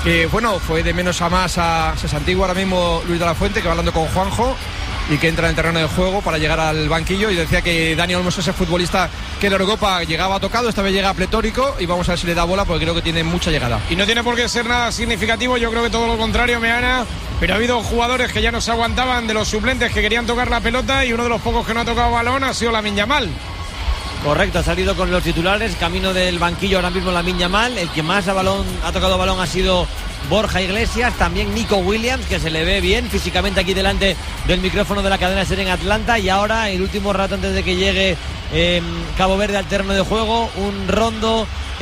Bueno, fue de menos a más a Santiago ahora mismo Luis de la Fuente, que va hablando con Juanjo y que entra en el terreno de juego para llegar al banquillo, y decía que Dani Olmo es ese futbolista que en la Eurocopa llegaba tocado, esta vez llega pletórico, y vamos a ver si le da bola porque creo que tiene mucha llegada. Y no tiene por qué ser nada significativo, yo creo que todo lo contrario, Meana, pero ha habido jugadores que ya no se aguantaban de los suplentes que querían tocar la pelota, y uno de los pocos que no ha tocado balón ha sido Lamine Yamal. Correcto, ha salido con los titulares, camino del banquillo ahora mismo Lamine Yamal. El que más ha tocado balón ha sido Borja Iglesias, también Nico Williams, que se le ve bien físicamente aquí delante del micrófono de la cadena SER en Atlanta. Y ahora, el último rato antes de que llegue Cabo Verde al terreno de juego, un rondo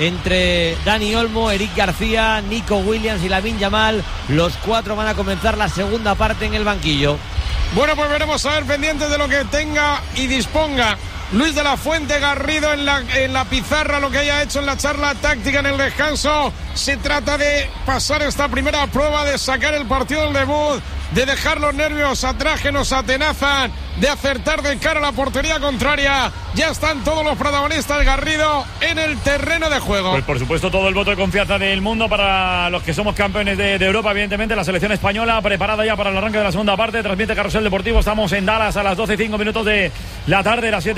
entre Dani Olmo, Eric García, Nico Williams y Lamine Yamal. Los cuatro van a comenzar la segunda parte en el banquillo. Bueno, pues veremos, a ver, pendientes de lo que tenga y disponga Luis de la Fuente Garrido en la pizarra, lo que haya hecho en la charla táctica en el descanso. Se trata de pasar esta primera prueba, de sacar el partido del debut, de dejar los nervios atrás que nos atenazan, de acertar de cara a la portería contraria. Ya están todos los protagonistas, Garrido, en el terreno de juego. Pues por supuesto todo el voto de confianza del mundo para los que somos campeones de Europa, evidentemente la selección española preparada ya para el arranque de la segunda parte. Transmite Carrusel Deportivo, estamos en Dallas a las 12:05 de la tarde, las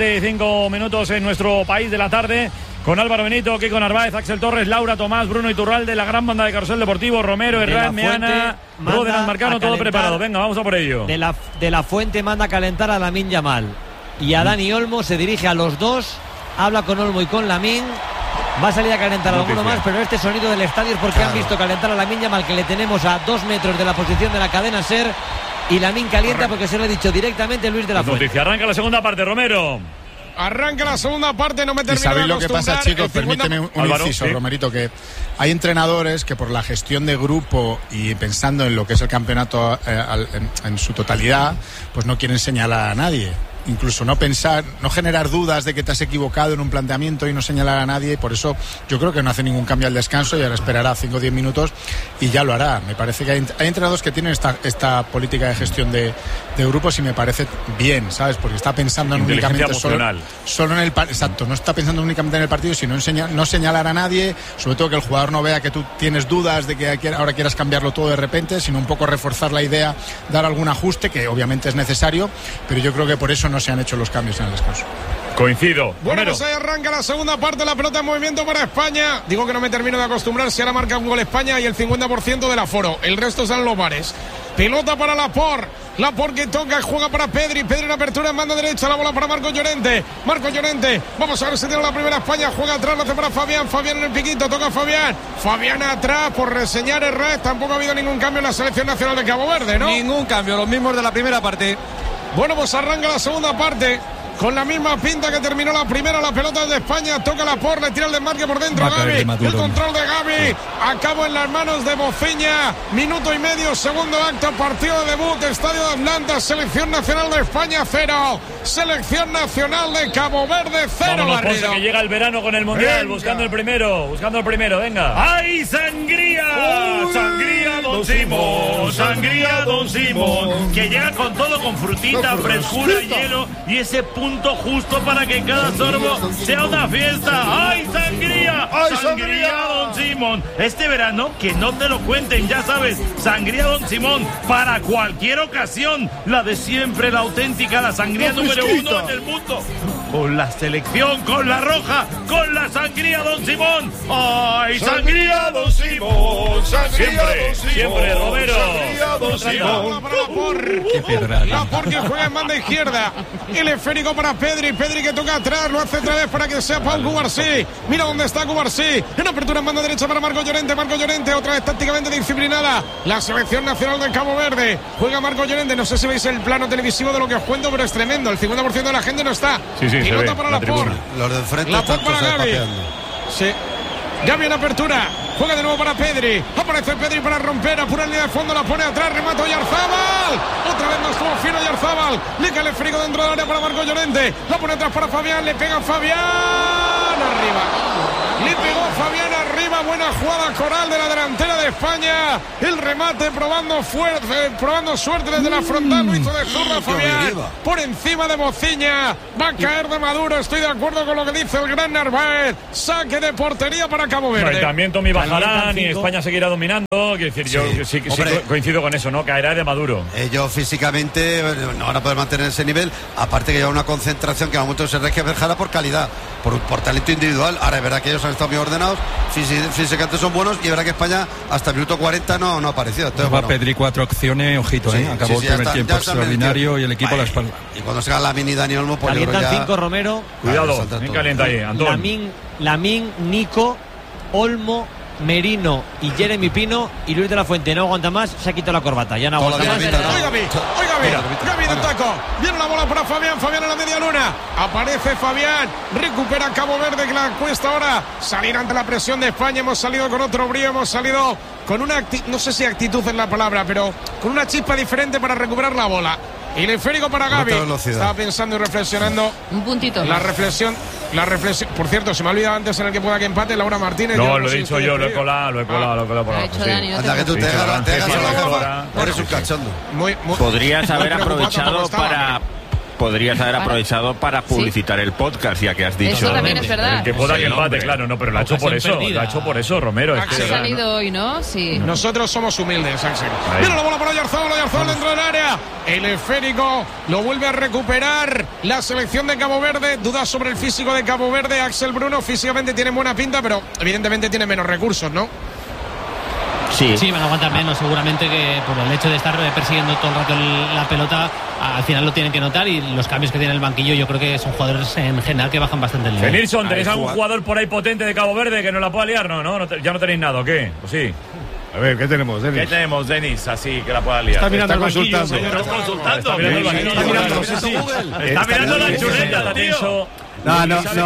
7:05 en nuestro país de la tarde, con Álvaro Benito, Kiko Narváez, Axel Torres, Laura Tomás, Bruno Iturralde, la gran banda de Carrusel Deportivo, Romero, Herrán, Meana, Rodenas Marcano, todo preparado. Venga, vamos a por ello. De la Fuente manda a calentar a Lamine Yamal y a Dani Olmo, se dirige a los dos, habla con Olmo y con Lamine. Va a salir a calentar a alguno más, pero este sonido del estadio es porque han visto calentar a Lamine Yamal, que le tenemos a 2 metros de la posición de la cadena SER, y Lamine calienta porque se lo ha dicho directamente Luis de la Fuente. Noticia, arranca la segunda parte, Romero. Arranca la segunda parte, no me termino de acostumbrar. ¿Y sabéis lo que pasa, chicos? Permíteme un Álvaro, inciso, ¿sí? Romerito, que hay entrenadores que por la gestión de grupo y pensando en lo que es el campeonato en su totalidad, pues no quieren señalar a nadie. Incluso no pensar, no generar dudas de que te has equivocado en un planteamiento y no señalar a nadie, y por eso yo creo que no hace ningún cambio al descanso y ahora esperará 5 o 10 minutos y ya lo hará. Me parece que hay entrenadores que tienen esta política de gestión de grupos y me parece bien, ¿sabes? Porque está pensando en únicamente solo en el partido. Exacto, no está pensando únicamente en el partido, sino en no señalar a nadie, sobre todo que el jugador no vea que tú tienes dudas de que ahora quieras cambiarlo todo de repente, sino un poco reforzar la idea, dar algún ajuste que obviamente es necesario, pero yo creo que por eso no se han hecho los cambios en el descanso. Coincido. Bueno, pues ahí arranca la segunda parte, la pelota en movimiento para España. Digo que no me termino de acostumbrar, si ahora marca un gol España y el 50% del aforo. El resto están los bares. Pelota para Laporte que toca, juega para Pedri en apertura en banda derecha, la bola para Marco Llorente, vamos a ver si tiene la primera España, juega atrás, lo hace para Fabián en el piquito, toca Fabián atrás, por reseñar Herrera. Tampoco ha habido ningún cambio en la selección nacional de Cabo Verde, ¿no? Ningún cambio, los mismos de la primera parte. Bueno, pues arranca la segunda parte con la misma pinta que terminó la primera. La pelota es de España, toca Laporte, le tira el desmarque por dentro Gavi, el control de Gavi, acabó en las manos de Bofiña. Minuto y medio, segundo acto, partido de debut, Estadio de Atlanta. Selección nacional de España 0, Selección nacional de Cabo Verde 0. Vámonos, que llega el verano con el Mundial. Venga. Buscando el primero, venga. ¡Ay, sangría! ¡Sangría, Don Simón! ¡Sangría, Don Simón! Que llega con todo, con frutita, frescura, hielo y ese punto justo para que cada sorbo sea una fiesta. ¡Ay, sangría! ¡Ay, sangría, Don Simón! Este verano, que no te lo cuenten, ya sabes, sangría Don Simón, para cualquier ocasión, la de siempre, la auténtica, la sangría número 1 en el mundo. Con la selección, con la roja, con la sangría Don Simón. ¡Ay, sangría Don Simón! ¡Sangría Don Simón! Siempre, Romero. ¡Sangría Don Simón! Laporte que juega en banda izquierda, el esférico para Pedri que toca atrás, lo hace otra vez para que sea Pau Cubarsí. Mira dónde está Cubarsí, en apertura en banda derecha para Marco Llorente, otra vez tácticamente disciplinada la selección nacional de Cabo Verde. Juega Marco Llorente, no sé si veis el plano televisivo de lo que os cuento, pero es tremendo, el 50% de la gente no está. Sí, pelota para Laporte, los del frente Laporte para Gavi. Sí. Gavi en apertura, juega de nuevo para Pedri, aparece Pedri para romper, apura en línea de fondo, la pone atrás, remata Oyarzábal, otra vez más como fino Oyarzábal, le cae el frigo dentro del área para Marco Llorente, la pone atrás para Fabián, le pega Fabián arriba, le pegó Fabián arriba. arriba, buena jugada Coral de la delantera de España. El remate probando suerte desde la frontal, lo hizo de zurda Fabián. Por encima de Mociña, va a caer de Maduro, estoy de acuerdo con lo que dice el gran Narváez. Saque de portería para Cabo Verde. Bueno, y también Tommy bajarán y España seguirá dominando. Quiero decir, yo sí coincido con eso, ¿no? Caerá de Maduro. Ellos físicamente no van a poder mantener ese nivel, aparte que lleva una concentración que a momento se resquebrajara por calidad, por talento individual. Ahora es verdad que ellos han estado muy ordenados, físicamente son buenos, y es verdad que España hasta el minuto 40 no ha aparecido. Entonces, va Pedri 4 opciones, ojito, acabó el primer tiempo extraordinario y el equipo a la espalda. Y cuando se haga Lamine y Dani Olmo, pues calientan 5 Romero. Cuidado, bien calienta ahí, Antón. Lamine, Nico, Olmo, Merino y Jeremy Pino, y Luis de la Fuente no aguanta más, se ha quitado la corbata, ya no aguanta más. Gavi de taco, viene la bola para Fabián en la media luna, aparece Fabián, recupera Cabo Verde, que la cuesta ahora salir ante la presión de España. Hemos salido con otro brío, hemos salido con una no sé si actitud es la palabra, pero con una chispa diferente para recuperar la bola. Y el esférico para Gavi. Estaba pensando y reflexionando. Un puntito. La reflexión. Por cierto, se me ha olvidado antes en el que pueda que empate Laura Martínez. No, lo he dicho yo, lo he colado por abajo. Anda que tú te hagas eres un cachondo. Podrías haber aprovechado para publicitar el podcast, ya que has dicho. Eso también es verdad. El que pueda que empate, claro, no, pero lo ha hecho por eso. Lo ha hecho por eso, Romero. Ha salido hoy, ¿no? Sí. Nosotros somos humildes, Axel. Mira la bola para Oyarzabal dentro del área. El esférico lo vuelve a recuperar la selección de Cabo Verde. Dudas sobre el físico de Cabo Verde. Axel Bruno físicamente tiene buena pinta, pero evidentemente tiene menos recursos, ¿no? Sí, van a aguantar menos, seguramente, que por el hecho de estar persiguiendo todo el rato la pelota, al final lo tienen que notar, y los cambios que tiene el banquillo yo creo que son jugadores en general que bajan bastante el nivel. Nilsson, ¿tenéis algún jugador por ahí potente de Cabo Verde que nos la pueda liar? No, ya no tenéis nada, ¿o qué? Pues sí. A ver, ¿qué tenemos, Denis? ¿Qué tenemos, Denis? Así que la pueda liar. Está mirando el banquillo. Está mirando la chuleta, tío. No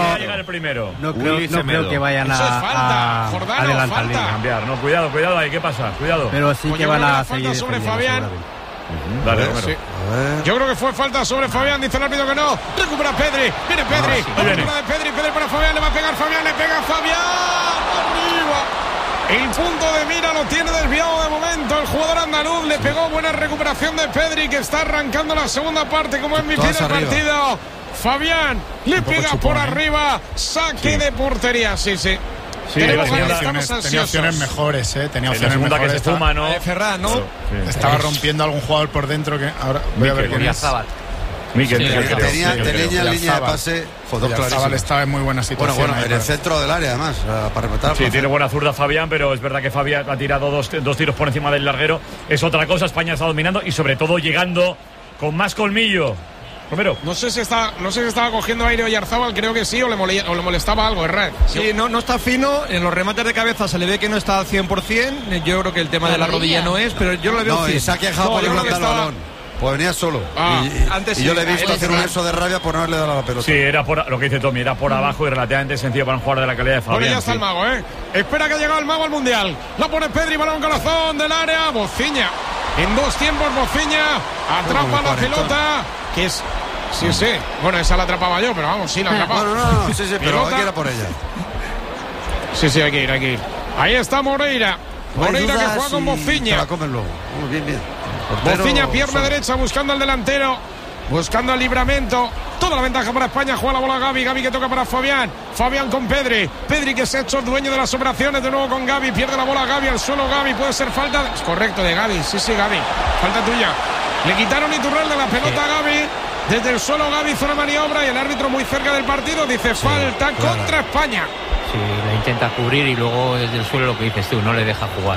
creo que vayan a adelantar línea. Cambiar, no, cuidado ahí, ¿qué pasa? Cuidado. Pero sí que van a seguir sobre Fabián. Dale, Romero. Sí. Yo creo que fue falta sobre Fabián, dice el árbitro que no. Recupera Pedri, viene Pedri. Recupera de Pedri para Fabián, le va a pegar Fabián, le pega Fabián. Arriba. El punto de mira lo tiene desviado de momento el jugador andaluz. Le pegó, buena recuperación de Pedri, que está arrancando la segunda parte como MVP del partido. Fabián le pega por arriba, saque de portería. Sí. Tenía opciones mejores, tenía opciones mejores. Que se fuma, ¿no? Ferran, ¿no? Estaba rompiendo algún jugador por dentro que ahora voy a ver quién es. Tenía línea de pase. Joder, estaba en muy buena situación. Bueno, en el centro del área, además, para rematar. Sí, tiene buena zurda Fabián, pero es verdad que Fabián ha tirado dos tiros por encima del larguero. Es otra cosa, España está dominando y sobre todo llegando con más colmillo. Romero. No sé si estaba cogiendo aire Oyarzabal, creo que sí, o le molestaba algo, Herrera. Sí, no está fino, en los remates de cabeza se le ve que no está al 100%, yo creo que el tema de la rodilla no es, pero yo lo veo. No, y se ha quejado por levantar el balón. Pues venía solo. Y yo le he visto hacer un eso de rabia por no haberle dado la pelota. Sí, era por lo que dice Tommy, era por abajo y relativamente sencillo para un jugador de la calidad de Fabián. Bueno, ya está el mago, Espera que ha llegado el mago al Mundial. La pone Pedri, balón corazón del área. Mociña. En 2 tiempos, Mociña atrapa la pelota, que es... Sí. Bueno, esa la atrapaba yo, pero vamos, sí la atrapaba. No. Sí, pero hay que ir a por ella. Sí, hay que ir. Ahí está Moreira. Moreira que juega con Mociña. La comen luego. Bien. Mociña, pierna derecha, buscando al delantero. Buscando el libramento. Toda la ventaja para España. Juega la bola Gavi. Gavi que toca para Fabián. Fabián con Pedri. Pedri que se ha hecho dueño de las operaciones. De nuevo con Gavi. Pierde la bola Gavi al suelo. Gavi. Puede ser falta. Es correcto de Gavi. Sí, Gavi. Falta tuya. Le quitaron Iturralde la pelota a Gavi. Desde el suelo Gavi hizo una maniobra y el árbitro muy cerca del partido dice falta contra España. Sí, la intenta cubrir y luego desde el suelo lo que dices tú, no le deja jugar.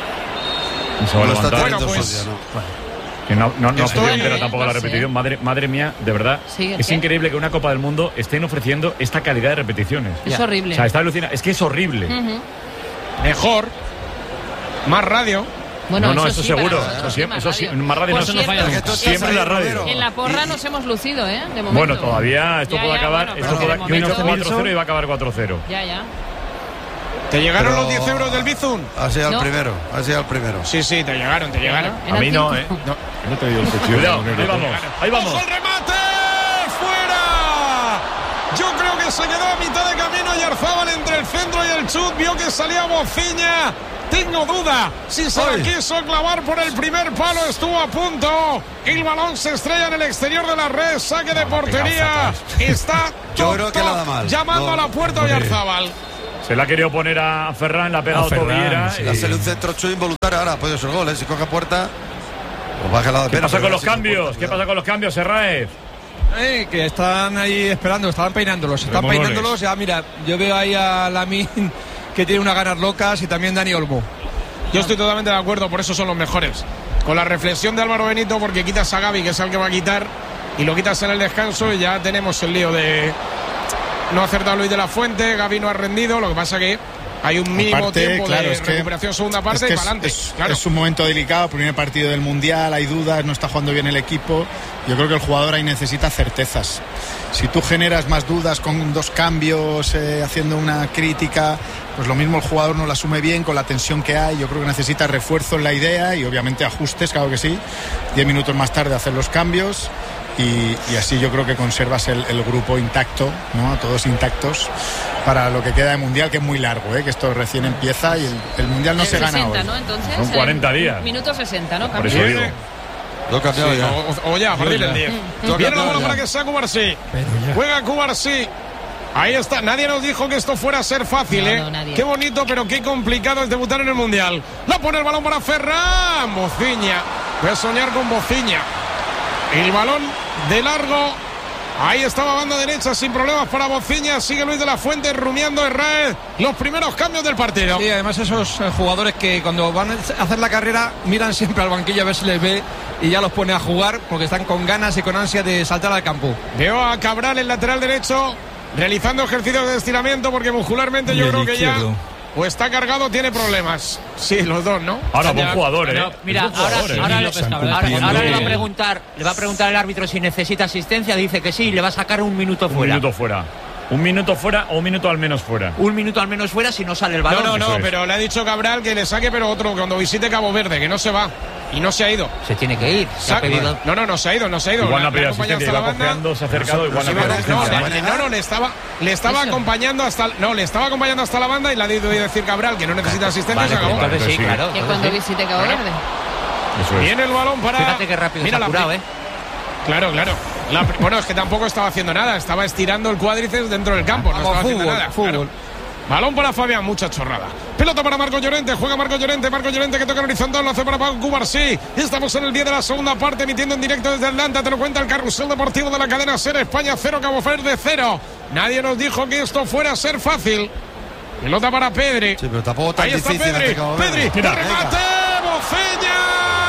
Que no se dio entera tampoco la repetición. Madre mía, de verdad, es increíble que una Copa del Mundo estén ofreciendo esta calidad de repeticiones. Es horrible. O sea, está alucinante. Es que es horrible. Mejor, más radio. Bueno, eso seguro. Eso sí, más radio no falla. Siempre la radio. En la porra nos hemos lucido, de momento. Bueno, todavía esto puede acabar. Yo he dicho 4-0 y va a acabar 4-0. Ya. ¿Te llegaron los 10 euros del Bizum? Ha sido el primero. Sí, te llegaron. A mí no, No te dio el cuidado, ahí vamos. ¡Ojo el remate! ¡Fuera! Yo creo que Bociña se quedó a mitad de camino y Arzábal entre el centro y el chut vio que salía Bociña. Tengo duda si se la quiso clavar por el primer palo, estuvo a punto. El balón se estrella en el exterior de la red, saque de portería. Está yo creo que la da mal. Llamando a la puerta de Arzábal. Se la ha querido poner a Ferran, la ha pegado Tobillera. Le hace un centro chut involuntario. Ahora puede ser gol, si coge puerta. ¿Qué pasa con los cambios? ¿Qué pasa con los cambios, Serraez? Que están ahí esperando, estaban peinándolos. Ya, mira, yo veo ahí a Lamine que tiene unas ganas locas y también Dani Olmo. Yo estoy totalmente de acuerdo, por eso son los mejores. Con la reflexión de Álvaro Benito, porque quitas a Gavi, que es el que va a quitar, y lo quitas en el descanso, y ya tenemos el lío de no acertar Luis de la Fuente. Gavi no ha rendido, lo que pasa que hay un mínimo tiempo de recuperación segunda parte y para adelante. Es un momento delicado, primer partido del Mundial, hay dudas, no está jugando bien el equipo. Yo creo que el jugador ahí necesita certezas. Si tú generas más dudas con 2 cambios, haciendo una crítica, pues lo mismo el jugador no la asume bien con la tensión que hay. Yo creo que necesita refuerzo en la idea y obviamente ajustes, claro que sí. 10 minutos más tarde hacer los cambios. Y así yo creo que conservas el grupo intacto, ¿no? Todos intactos para lo que queda de Mundial, que es muy largo, que esto recién empieza y el Mundial no se 60, gana hoy. ¿no? Entonces, son 40 días. Minuto 60, ¿no? Por eso digo. Lo cambiado ya. O ya, a partir del 10. Viene la bola para que sea Cubarsí. Juega Cubarsí. Ahí está. Nadie nos dijo que esto fuera a ser fácil, No, qué bonito, pero qué complicado es debutar en el Mundial. La pone el balón para Ferran. Bociña. Voy a soñar con Bociña. El balón de largo. Ahí estaba banda derecha sin problemas para Bociña. Sigue Luis de la Fuente rumiando Herrera. Los primeros cambios del partido. Sí, además esos jugadores que cuando van a hacer la carrera miran siempre al banquillo a ver si les ve y ya los pone a jugar porque están con ganas y con ansia de saltar al campo. Veo a Cabral, el lateral derecho, realizando ejercicios de estiramiento porque muscularmente yo creo que ya o está cargado o tiene problemas. Sí, los dos, ¿no? Ahora, buen jugador, Mira, ahora le va a preguntar el árbitro si necesita asistencia. Dice que sí, le va a sacar un minuto fuera. Un minuto fuera o un minuto al menos fuera. Un minuto al menos fuera si no sale el balón. No, pero le ha dicho Cabral que le saque, pero otro cuando visite Cabo Verde, que no se va. Y no se ha ido. Se tiene que ir. No se ha ido. Igual no ha pedido asistencia, iba cojeando, se ha acercado, igual no ha pedido asistencia. Le estaba acompañando hasta la banda y le ha ido a decir Cabral que no necesita asistencia y se acabó. Sí, claro. Que cuando visite Cabo Verde. Viene el balón para... Fíjate qué rápido se ha curado, Claro. Bueno, es que tampoco estaba haciendo nada. Estaba estirando el cuádriceps dentro del campo. No estaba haciendo nada. Fútbol. Balón para Fabián, mucha chorrada. Pelota para Marco Llorente, juega Marco Llorente que toca el horizontal, lo hace para Pau Cubarsí. Estamos en el 10 de la segunda parte, emitiendo en directo desde Atlanta, te lo cuenta el carrusel deportivo de la cadena SER. España 0, Cabo Verde 0. Nadie nos dijo que esto fuera a ser fácil. Pelota para Pedri. Sí, pero tampoco tan ahí está difícil. Pedri, remate, Bociña.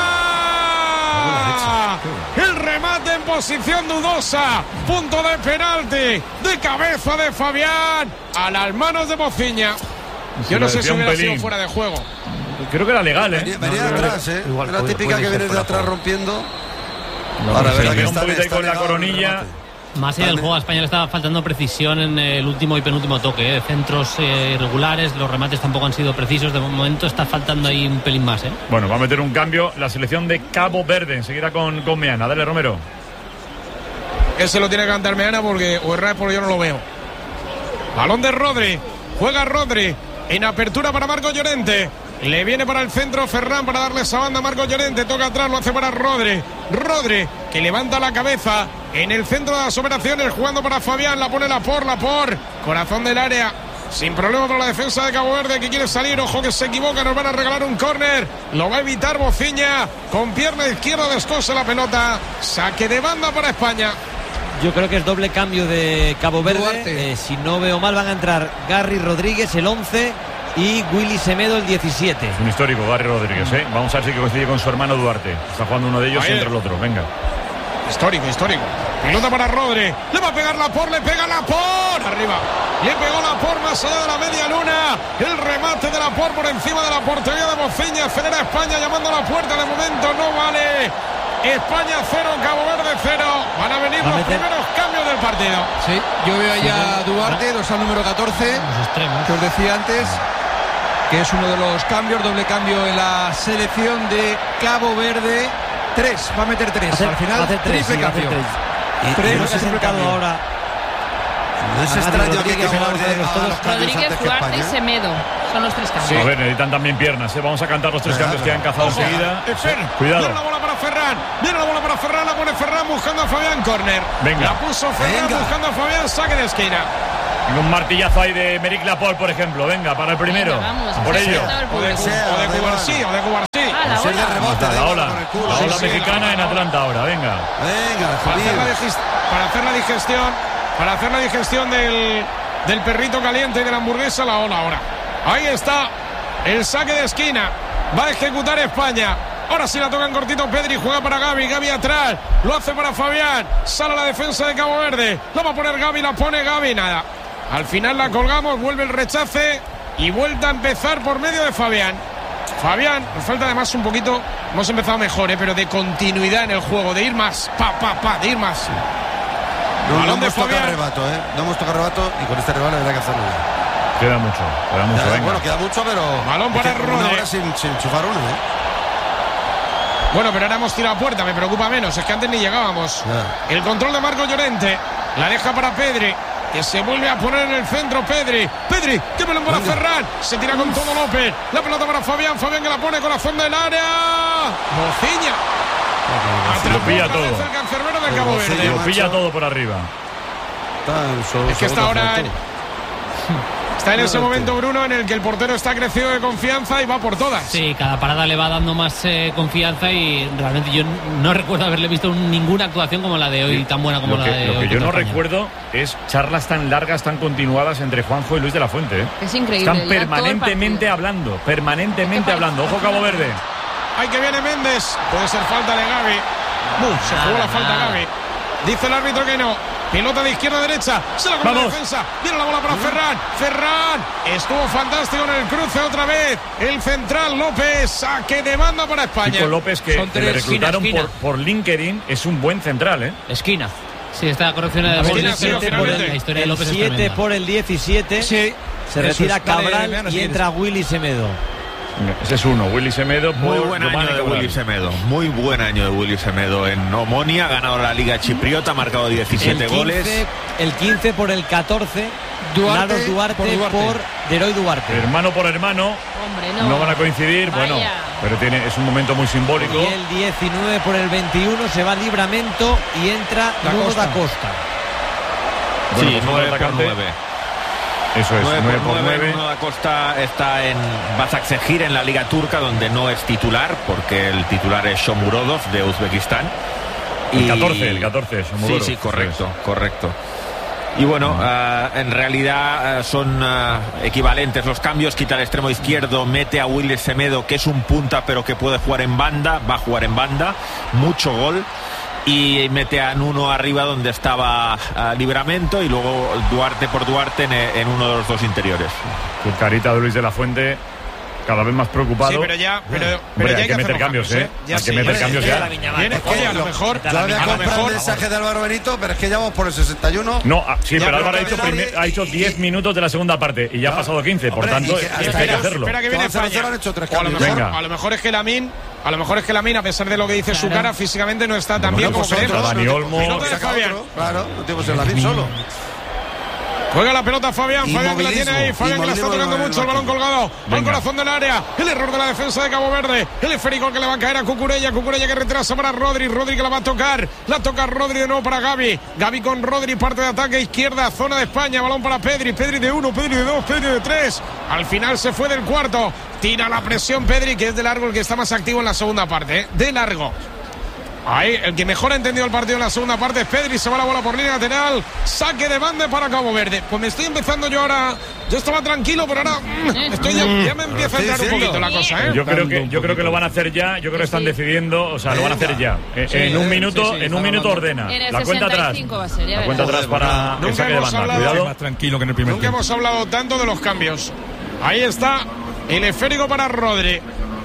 El remate en posición dudosa. Punto de penalti. De cabeza de Fabián. A las manos de Bociña. Yo no sé si hubiera sido fuera de juego. Creo que era legal, Venía de atrás, Era típica que viene de atrás rompiendo. Ahora, verdad que un poquito ahí con la coronilla. Más allá del juego a España le estaba faltando precisión en el último y penúltimo toque. Centros irregulares, los remates tampoco han sido precisos. De momento está faltando ahí un pelín más. Bueno, va a meter un cambio la selección de Cabo Verde. Enseguida con Meana. Dale, Romero. Que se lo tiene que cantar Meana porque yo no lo veo. Balón de Rodri. Juega Rodri. En apertura para Marco Llorente. Le viene para el centro Ferran para darle esa banda a Marco Llorente. Toca atrás, lo hace para Rodri. Rodri que levanta la cabeza en el centro de las operaciones, jugando para Fabián. La pone Laporte. Corazón del área. Sin problema para la defensa de Cabo Verde que quiere salir. Ojo que se equivoca. Nos van a regalar un córner. Lo va a evitar Bociña. Con pierna izquierda descosa la pelota. Saque de banda para España. Yo creo que es doble cambio de Cabo Verde. Si no veo mal, van a entrar Garry Rodríguez, el 11, y Willy Semedo, el 17. Es un histórico, Garry Rodríguez. Vamos a ver si coincide con su hermano Duarte. Está jugando uno de ellos y entra el otro. Venga. Histórico. Pelota para Rodri. Le va a pegar Laporte, le pega Laporte. Arriba. Le pegó Laporte más allá de la media luna. El remate de Laporte por encima de la portería de Bociña. Acelera España llamando a la puerta. De momento no vale. España 0, Cabo Verde 0. Van a venir los primeros cambios del partido. Sí, yo veo ahí a Duarte, dorsal número 14, que os decía antes, que es uno de los cambios, doble cambio en la selección de Cabo Verde. 3, va a meter 3. Al final, triple cambio. Y creo que ha sentado ahora No es extraño que Rodríguez, Duarte y Semedo. Son los 3 cambios. A ver, necesitan también piernas. Vamos a cantar los 3 cambios que han cazado enseguida. Cuidado. Viene la bola para Ferran. Viene la bola para Ferran. La pone Ferran buscando a Fabián. Córner. Venga. La puso Ferran buscando a Fabián. Saque de esquina. Un martillazo ahí de Meric Laporte, por ejemplo. Venga, para el primero. Venga, vamos, por ello. O de Cubarsí. La ola mexicana en Atlanta ahora. Venga. Para hacer la digestión del perrito caliente y de la hamburguesa, la ola ahora. Ahí está el saque de esquina. Va a ejecutar España. Ahora sí la toca en cortito Pedri, juega para Gavi. Gavi atrás, lo hace para Fabián. Sale la defensa de Cabo Verde. La va a poner Gavi, la pone Gavi. Nada. Al final la colgamos, vuelve el rechace y vuelta a empezar por medio de Fabián. Fabián, nos falta además un poquito, hemos empezado mejor, pero de continuidad en el juego, de ir más, de ir más. No hemos tocado rebato, no hemos tocado rebato y con este rival habrá que hacerlo ya. Queda mucho, venga. Bueno, queda mucho, pero balón para Rodri. Una hora sin enchufar uno, Bueno, pero ahora hemos tirado a puerta, me preocupa menos, es que antes ni llegábamos. Ya. El control de Marco Llorente, la deja para Pedri, que se vuelve a poner en el centro Pedri, que pelón para Ferran, se tira con todo López, la pelota para Fabián que la pone corazón del área, Mociña. Lo pilla todo. El cancerbero de Cabo Verde. Lo pilla todo por arriba. Es que está ahora está en ese momento, Bruno, en el que el portero está crecido de confianza y va por todas. Sí, cada parada le va dando más confianza y realmente yo no recuerdo haberle visto ninguna actuación como la de hoy, tan buena como la de hoy. Lo que yo no recuerdo es charlas tan largas, tan continuadas entre Juanjo y Luis de la Fuente. Es increíble. Están permanentemente hablando. Ojo Cabo Verde. Ay, que viene Méndez. Puede ser falta de Gavi. Se jugó la falta Gavi. Dice el árbitro que no. Pelota de izquierda a derecha. Se la come la defensa. Viene la bola para Ferran. Estuvo fantástico en el cruce otra vez. El central López. Saque de banda para España. Chico López, que le reclutaron por LinkedIn, es un buen central, Esquina. Sí, está correccionada de la historia de López. 7 por el 17. Sí. Se retira Cabral y entra Willy Semedo. Ese es uno, Willy Semedo. Muy buen año de Willy Semedo. Muy buen año de Willy Semedo en Omonia. Ha ganado la Liga Chipriota, ha marcado 17 goles. El 15 por el 14. Duarte por Deroy Duarte. Hermano por hermano. Hombre, no van a coincidir. Vaya. Bueno, pero es un momento muy simbólico. Y el 19 por el 21 se va Livramento y entra Nuno da Costa. Sí, 9 por 9. Eso es, 9 por 9. Nuno da Costa está en Basaksehir, en la Liga Turca, donde no es titular, porque el titular es Shomurodov, de Uzbekistán. El 14, Shomurodov. Sí, correcto. Y bueno, en realidad son equivalentes los cambios. Quita el extremo izquierdo, mete a Willy Semedo, que es un punta, pero que puede jugar en banda, va a jugar en banda. Mucho gol. Y mete a Nuno arriba donde estaba Livramento y luego Duarte por Duarte en uno de los dos interiores. Qué carita de Luis de la Fuente, cada vez más preocupado. Sí, pero ya hay que meter cambios, Hay que meter cambios ya. A lo mejor el mensaje de Álvaro Benito, pero es que ya vamos por el 61. No, sí, pero Álvaro ha hecho 10 minutos de la segunda parte y ya ha pasado 15, por tanto hay que hacerlo. Espera que viene España. A lo mejor es que Lamine, a pesar de lo que dice su cara, físicamente no está tan bien como queremos. Dani Olmo. Claro, no tenemos el Lamine solo. Juega la pelota Fabián que la tiene ahí, Fabián que la está tocando mucho, el balón colgado, al corazón del área, el error de la defensa de Cabo Verde, el esférico que le va a caer a Cucurella que retrasa para Rodri que la va a tocar, la toca Rodri de nuevo para Gavi con Rodri, parte de ataque izquierda, zona de España, balón para Pedri de 1, Pedri de 2, Pedri de 3, al final se fue del cuarto, tira la presión Pedri, que es de largo el que está más activo en la segunda parte, de largo. Ahí, el que mejor ha entendido el partido en la segunda parte es Pedri, se va la bola por línea lateral, saque de banda para Cabo Verde. Pues me estoy empezando yo ahora, yo estaba tranquilo, pero ahora ya me empieza a entrar un poquito la cosa, Yo creo que lo van a hacer ya, yo creo que están decidiendo, lo van a hacer ya. En un minuto ordena. La cuenta atrás. La cuenta atrás para el saque de banda. Cuidado. Más tranquilo que en el primer tiempo. Nunca hemos hablado tanto de los cambios. Ahí está el esférico para Rodri,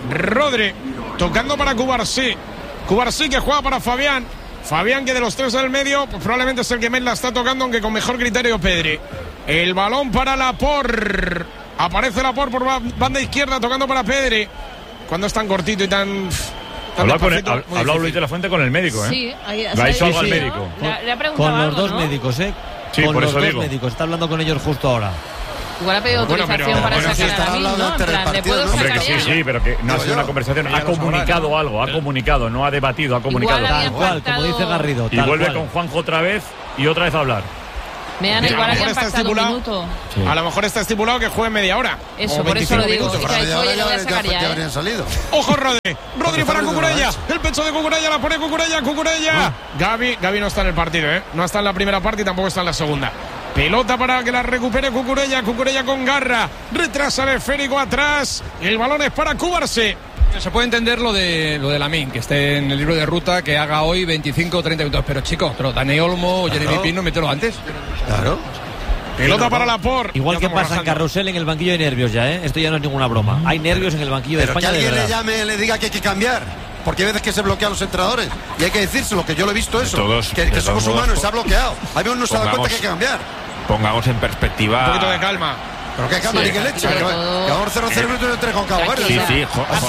tocando para Cubarsí que juega para Fabián, que de los tres del medio pues probablemente es el que más la está tocando, aunque con mejor criterio Pedri. El balón para Laporte, aparece Laporte por banda izquierda tocando para Pedri, cuando es tan cortito y tan ha hablado Luis de la Fuente con el médico, Sí, le ha dicho algo al médico. Con los dos médicos, Sí, con por los eso dos digo. médicos. Está hablando con ellos justo ahora. Igual ha pedido autorización para sacar a Lamin, ¿no? En plan, ¿le puedo Hombre, sacar que ya? sí, pero que no ha sido una conversación. Ha comunicado algo, ha comunicado, no ha debatido, ha comunicado. Tal cual, como dice Garrido. Y vuelve con Juanjo otra vez y otra vez a hablar. Igual habían pasado un minuto. A lo mejor está estipulado que juegue media hora. Eso, por eso lo digo. Y que ha dicho, oye, lo voy a sacar ya. Ojo, Rodri para Cucurella. El pecho de Cucurella, la pone Cucurella. Gavi no está en el partido, No está en la primera parte y tampoco está en la segunda. Pelota para que la recupere Cucurella con garra. Retrasa el esférico atrás. El balón es para Cubarsí. Se puede entender lo de Lamin, que esté en el libro de ruta, que haga hoy 25 o 30 minutos. Pero chicos, Dani Olmo o Jeremy Pino, mételo antes. Claro. Pelota para Laporte. Igual que pasa en Carrusel, en el banquillo hay nervios ya, Esto ya no es ninguna broma. Hay nervios en el banquillo de España. Pero que alguien le llame, le diga que hay que cambiar. Porque hay veces que se bloquean los entrenadores. Y hay que decírselo, que yo lo he visto eso. Que somos humanos, se ha bloqueado. Hay veces no se da cuenta que hay que cambiar. Pongamos en perspectiva. Un poquito de calma. Pero qué calma ni qué leche. Que vamos 0-0 minutos de 3 con Cabo Verde. Sí,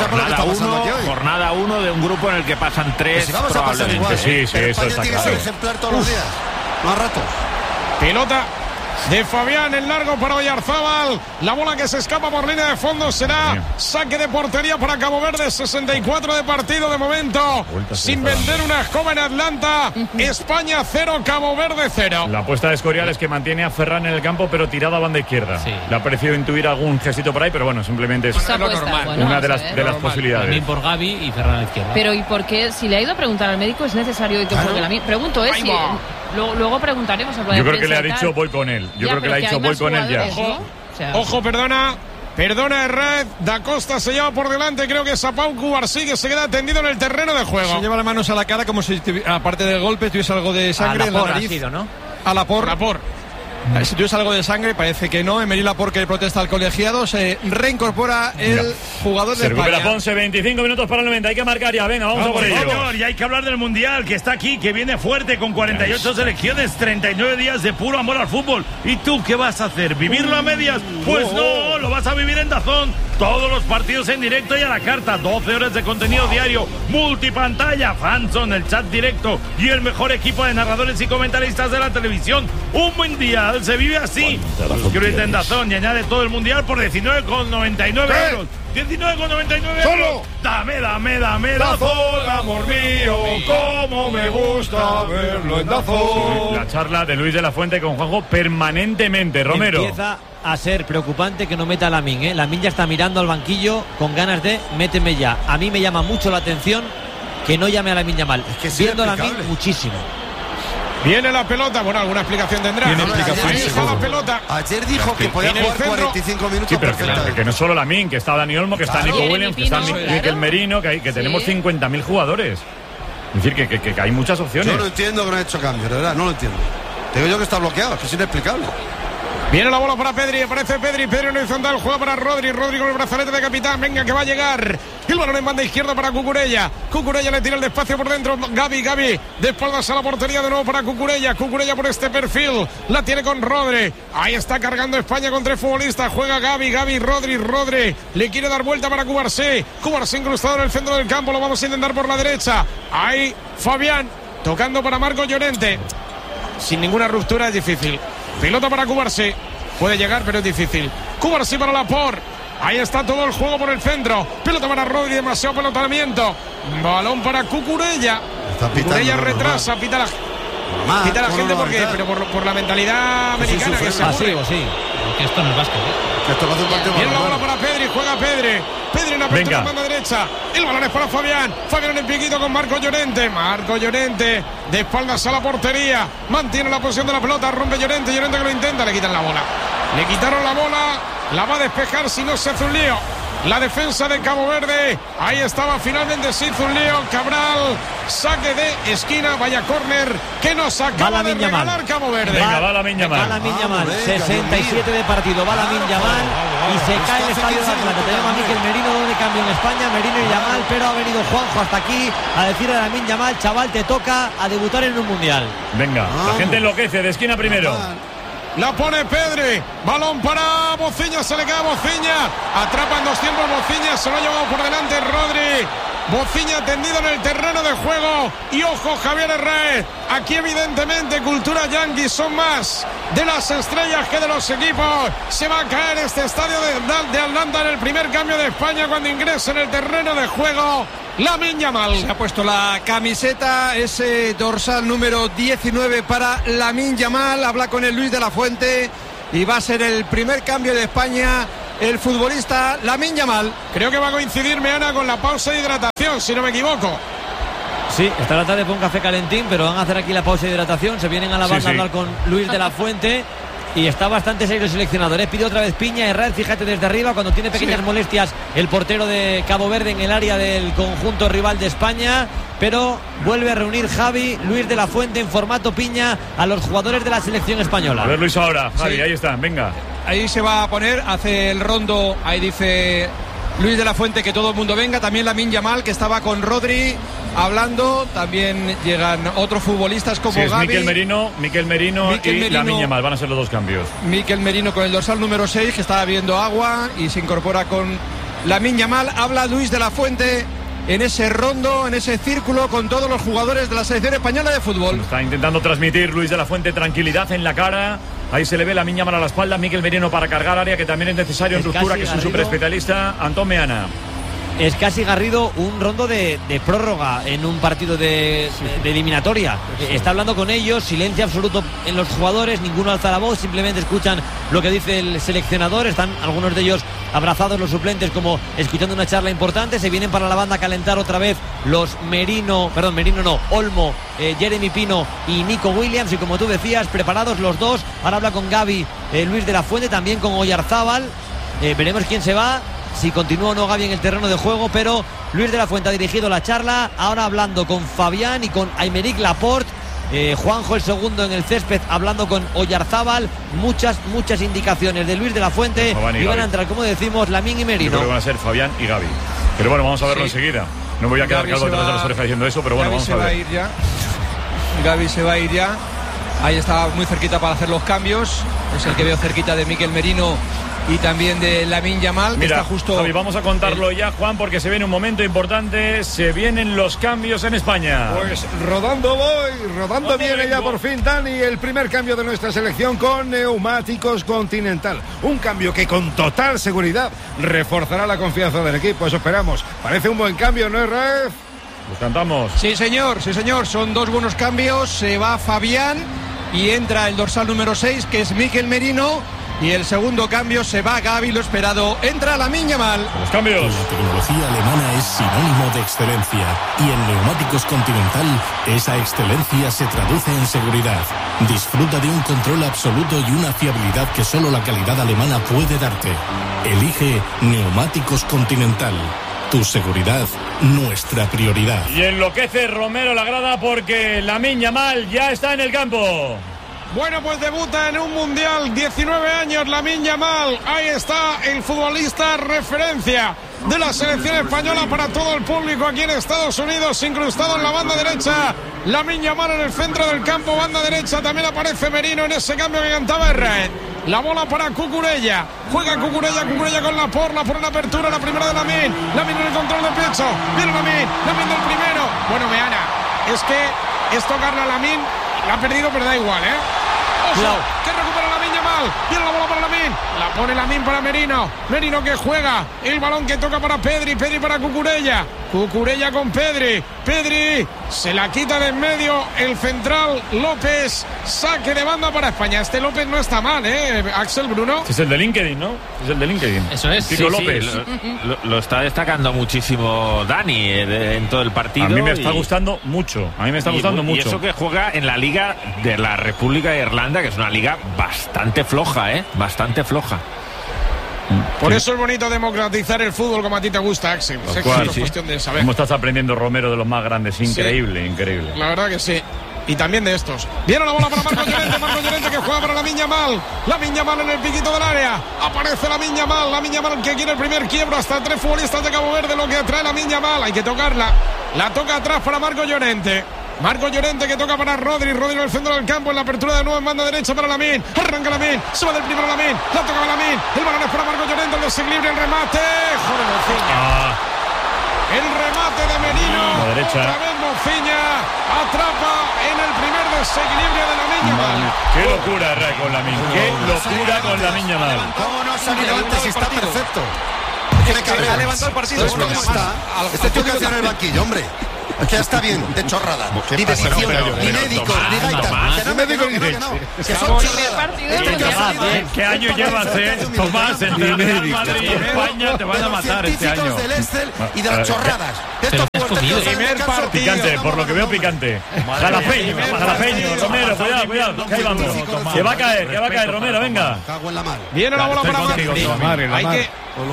jornada 1 de un grupo en el que pasan 3. Si vamos a pasar igual. Sí, eso España está tiene que claro. ser ejemplar todos los días. Más ratos. Pelota de Fabián en largo para Oyarzábal. La bola que se escapa por línea de fondo será saque de portería para Cabo Verde. 64 de partido de momento. Sin vender una escoba en Atlanta. España 0, Cabo Verde 0. La apuesta de Escorial es que mantiene a Ferran en el campo, pero tirado a banda izquierda. Le ha parecido intuir algún gestito por ahí, pero bueno, simplemente es lo normal. Bueno, una de las posibilidades. También por Gavi y Ferran a la izquierda. Pero ¿y por qué? Si le ha ido a preguntar al médico, ¿es necesario que juegue Lamin? Pregunto, si luego preguntaremos a Yo creo que le ha dicho voy con él. Yo creo que le ha dicho voy con él ya. Ojo, perdona, Herrera. Da Costa se lleva por delante. Creo que es a Pau Cubarsí, que se queda tendido en el terreno de juego. Se lleva las manos a la cara como si, aparte del golpe, tuviese algo de sangre en la nariz. A Laporte. Si tuviese algo de sangre, parece que no. Emery Laporte, que protesta al colegiado, se reincorpora el jugador de España. Recupera Ponce, 25 minutos para el 90. Hay que marcar ya, venga, vamos a por ello. Señor, y hay que hablar del Mundial, que está aquí, que viene fuerte con 48 selecciones, 39 días de puro amor al fútbol. ¿Y tú qué vas a hacer? ¿Vivirlo a medias? Pues no, lo vas a vivir en DAZN. Todos los partidos en directo y a la carta. 12 horas de contenido diario, multipantalla, fanzone, el chat directo y el mejor equipo de narradores y comentaristas de la televisión. Un mundial se vive así. Suscríbete en DAZN y añade todo el mundial por 19,99 euros. 19,99 euros. Dame DAZN, amor mío, como me gusta verlo en DAZN. La charla de Luis de la Fuente con Juanjo permanentemente. Romero. Empieza a ser preocupante que no meta a Lamin, Lamin ya está mirando al banquillo con ganas de méteme ya. A mí me llama mucho la atención que no llame a Lamin Yamal. Viendo a Lamin muchísimo. Viene la pelota, bueno, alguna explicación tendrá. Ayer dijo que podía jugar 45 minutos. Sí, pero que no solo Lamin, que está Dani Olmo, que está Nico Williams, que está Mikel Merino, que tenemos 50.000 jugadores. Es decir, que hay muchas opciones. Yo no entiendo que no ha hecho cambios, de verdad, no lo entiendo. Te digo yo que está bloqueado, es que es inexplicable. Viene la bola para Pedri, aparece Pedri en horizontal, juega para Rodri con el brazalete de capitán, venga que va a llegar. El balón en banda izquierda para Cucurella le tira el despacio por dentro, Gavi, de espaldas a la portería de nuevo para Cucurella por este perfil, la tiene con Rodri, ahí está cargando España con 3 futbolistas, juega Gavi, Rodri, le quiere dar vuelta para Cubarsí incrustado en el centro del campo, lo vamos a intentar por la derecha, ahí Fabián, tocando para Marco Llorente, sin ninguna ruptura es difícil. Pelota para Cubarsí. Puede llegar, pero es difícil. Cubarsí para Laporte. Ahí está todo el juego por el centro. Pelota para Rodri, demasiado pelotamiento. Balón para Cucurella. Cucurella retrasa, pita la gente porque, pero por la mentalidad americana que se pasivo, porque esto no es básquet. Bien la bola para Pedri, juega Pedri en apertura en banda derecha, el balón es para Fabián en el piquito con Marco Llorente de espaldas a la portería, mantiene la posición de la pelota, rompe Llorente que lo intenta, le quitan la bola, le quitaron la bola, la va a despejar si no se hace un lío. La defensa de Cabo Verde, ahí estaba, finalmente se hizo un lío. Cabral, saque de esquina, vaya córner que nos acaba de regalar Cabo Verde. Venga, va Lamin Yamal. 67 de partido, va Lamin Yamal y se cae el estadio de Atlanta. Tenemos a Mikel Merino de cambio en España, Merino y Yamal, pero ha venido Juanjo hasta aquí a decirle a Lamin Yamal, chaval, te toca a debutar en un mundial. Venga, la gente enloquece, de esquina primero. La pone Pedri, balón para Bociña, se le queda Bociña, atrapa en 2 tiempos Bociña, se lo ha llevado por delante Rodri, Bociña tendido en el terreno de juego. Y ojo, Javier Herrera. Aquí evidentemente cultura yanqui son más de las estrellas que de los equipos. Se va a caer este estadio de Atlanta en el primer cambio de España cuando ingresa en el terreno de juego Lamine Yamal. Se ha puesto la camiseta, ese dorsal número 19 para Lamine Yamal. Habla con el Luis de la Fuente y va a ser el primer cambio de España el futbolista Lamine Yamal. Creo que va a coincidirme, Ana, con la pausa de hidratación, si no me equivoco. Sí, esta la tarde con café calentín, pero van a hacer aquí la pausa de hidratación. Se vienen a la banda a hablar con Luis de la Fuente. Y está bastante serio el seleccionador. Pide otra vez Piña. Herrera, fíjate desde arriba, cuando tiene pequeñas molestias el portero de Cabo Verde en el área del conjunto rival de España. Pero vuelve a reunir Javi, Luis de la Fuente en formato Piña a los jugadores de la selección española. A ver, Luis, ahora, Javi, ahí está, venga. Ahí se va a poner, hace el rondo, ahí dice Luis de la Fuente que todo el mundo venga. También Lamine Yamal, que estaba con Rodri hablando. También llegan otros futbolistas como es Gavi. Mikel Merino y Lamine Yamal, van a ser los dos cambios. Mikel Merino con el dorsal número 6, que estaba viendo agua, y se incorpora con Lamine Yamal. Habla Luis de la Fuente en ese rondo, en ese círculo con todos los jugadores de la selección española de fútbol. Está intentando transmitir Luis de la Fuente tranquilidad en la cara. Ahí se le ve Lamine Yamal a la espalda, Mikel Merino para cargar área, que también es necesario en ruptura, que es un superespecialista. Antón Meana. Es casi, Garrido, un rondo de prórroga en un partido de eliminatoria. Está hablando con ellos, silencio absoluto en los jugadores, ninguno alza la voz, simplemente escuchan lo que dice el seleccionador. Están algunos de ellos abrazados, los suplentes, como escuchando una charla importante. Se vienen para la banda a calentar otra vez los Olmo, Jeremy Pino y Nico Williams. Y como tú decías, preparados los dos. Ahora habla con Gavi, Luis de la Fuente, también con Oyarzábal. Veremos quién se va, si continúa o no Gavi en el terreno de juego, pero Luis de la Fuente ha dirigido la charla, ahora hablando con Fabián y con Aymeric Laporte. Juanjo, el segundo en el césped, hablando con Oyarzábal. Muchas indicaciones de Luis de la Fuente. Y van a entrar, como decimos, Lamine y Merino. Yo creo que van a ser Fabián y Gavi. Pero bueno, vamos a verlo enseguida. No me voy a quedar calvo detrás de las orejas diciendo eso, pero bueno, vamos a ver. Gavi se va a ir ya. Ahí está muy cerquita para hacer los cambios. Es el que veo cerquita de Mikel Merino y también de Lamine Yamal, que Mira, está justo. Javi, vamos a contarlo ya, Juan, porque se viene un momento importante. Se vienen los cambios en España. Pues rodando viene ya por fin, Dani, el primer cambio de nuestra selección con neumáticos Continental. Un cambio que con total seguridad reforzará la confianza del equipo. Eso esperamos. Parece un buen cambio, ¿no es, Ref? Los cantamos. Sí, señor. Son dos buenos cambios. Se va Fabián y entra el dorsal número 6, que es Mikel Merino. Y el segundo cambio, se va Gavi, lo esperado. Entra Lamine Yamal. Los cambios. La tecnología alemana es sinónimo de excelencia. Y en Neumáticos Continental, esa excelencia se traduce en seguridad. Disfruta de un control absoluto y una fiabilidad que solo la calidad alemana puede darte. Elige Neumáticos Continental. Tu seguridad, nuestra prioridad. Y enloquece Romero la grada porque Lamine Yamal ya está en el campo. Bueno, pues debuta en un mundial, 19 años, Lamine Yamal. Ahí está el futbolista referencia de la selección española para todo el público aquí en Estados Unidos, incrustado en la banda derecha. Lamine Yamal en el centro del campo, banda derecha. También aparece Merino en ese cambio que cantaba Herrera. La bola para Cucurella. Juega Cucurella con Laporte en la apertura, la primera de Lamine. Lamine en el control de pecho. Viene Lamine del primero. Bueno, Meana, es que es tocarle a Lamine. La ha perdido, pero da igual, ¿eh? Ojo, que recupera Lamine Yamal. Viene la bola para Lamine. La pone Lamine para Merino. Merino que juega. El balón que toca para Pedri. Pedri para Cucurella. Cucurella con Pedri. Pedri se la quita de en medio el central López. Saque de banda para España. Este López no está mal, Axel, Bruno. Es el de LinkedIn, ¿no? Es el de LinkedIn. Eso es. Sí, López. Lo está destacando muchísimo Dani en todo el partido. A mí me está gustando mucho. Y eso que juega en la Liga de la República de Irlanda, que es una liga bastante floja, bastante floja. Por eso es bonito democratizar el fútbol como a ti te gusta, Axel. Es cuestión de saber. Como estás aprendiendo, Romero, de los más grandes. Increíble. La verdad que sí. Y también de estos. Viene la bola para Marco Llorente que juega para Lamine Yamal. Lamine Yamal en el piquito del área. Aparece Lamine Yamal que quiere el primer quiebro. Hasta 3 futbolistas de Cabo Verde, lo que trae Lamine Yamal. Hay que tocarla. La toca atrás para Marco Llorente. Que toca para Rodri en el centro del campo, en la apertura de nuevo en banda derecha para Lamine. Arranca Lamine, se va del primero Lamine, la toca Lamine, el balón es para Marco Llorente, el desequilibrio, el remate. Joder, el remate remate de Merino. La derecha. Otra vez Mociña atrapa en el primer desequilibrio de Lamine Yamal. Qué locura, Ray, con Lamine. Qué locura con Lamine Yamal. ¿Cómo no ha salido antes y está perfecto? Ha levantado el partido. ¿Cómo está? Este tío que hace en el banquillo, hombre. Es que ya está bien, de chorrada. Ni decisión, ni médicos, ni gaitas. Que no me digo ni leche. Que son chorradas. ¿Qué año llevas, Tomás? En Real Madrid y España te van a matar este año. Del Excel y de las chorradas. Esto es primer partido. Picante, por lo que veo picante. Jalapeño, Romero, cuidado. Que ahí vamos. Que va a caer, Romero, venga. Viene la bola para Madrid.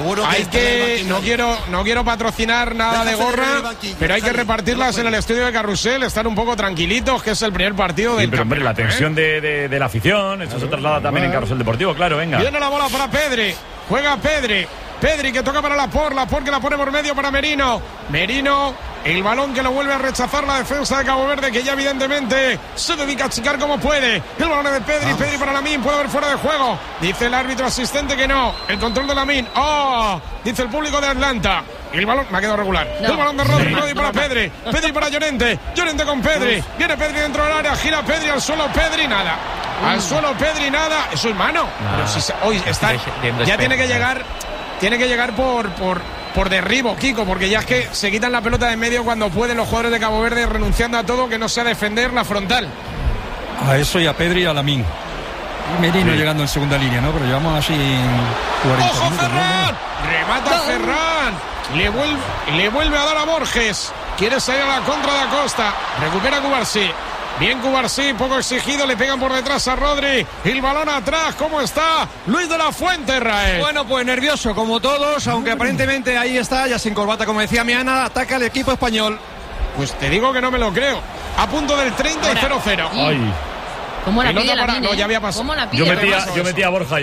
No quiero patrocinar nada de gorra, pero hay que repartirlas en el estudio de Carrusel, estar un poco tranquilitos, que es el primer partido del pero hombre, la tensión de la afición, eso se traslada también en Carrusel Deportivo, claro, venga. Viene la bola para Pedri, juega Pedri que toca para Laporte que la pone por medio para Merino, el balón que lo vuelve a rechazar la defensa de Cabo Verde, que ya evidentemente se dedica a achicar como puede. El balón es de Pedri para Lamine, puede haber fuera de juego. Dice el árbitro asistente que no. El control de Lamine. Dice el público de Atlanta. El balón me ha quedado regular. No. El balón de Rodri para Pedri para Llorente con Pedri. Viene Pedri dentro del área, gira Pedri al suelo, Pedri nada. Al suelo Pedri nada. Eso es mano. Pero si hoy está, ya tiene que llegar por derribo, Kiko, porque ya es que se quitan la pelota de en medio cuando pueden los jugadores de Cabo Verde, renunciando a todo que no sea defender la frontal. A eso y a Pedri y a Lamine. Y Merino llegando en segunda línea, ¿no? Pero llevamos así 40 ¡ojo, minutos. Ferran! ¿No? Remata Ferran. Le vuelve a dar a Borges. Quiere salir a la contra de Acosta. Recupera Cubarsí. Bien Cubarsí, poco exigido, le pegan por detrás a Rodri. El balón atrás, ¿cómo está? Luis de la Fuente, Rael. Bueno, pues nervioso como todos, aunque aparentemente ahí está, ya sin corbata, como decía Miana, ataca el equipo español. Pues te digo que no me lo creo. A punto del 30 y 0-0. Ay. ¿Cómo la pide la No, ya había pasado. Yo metía a Borja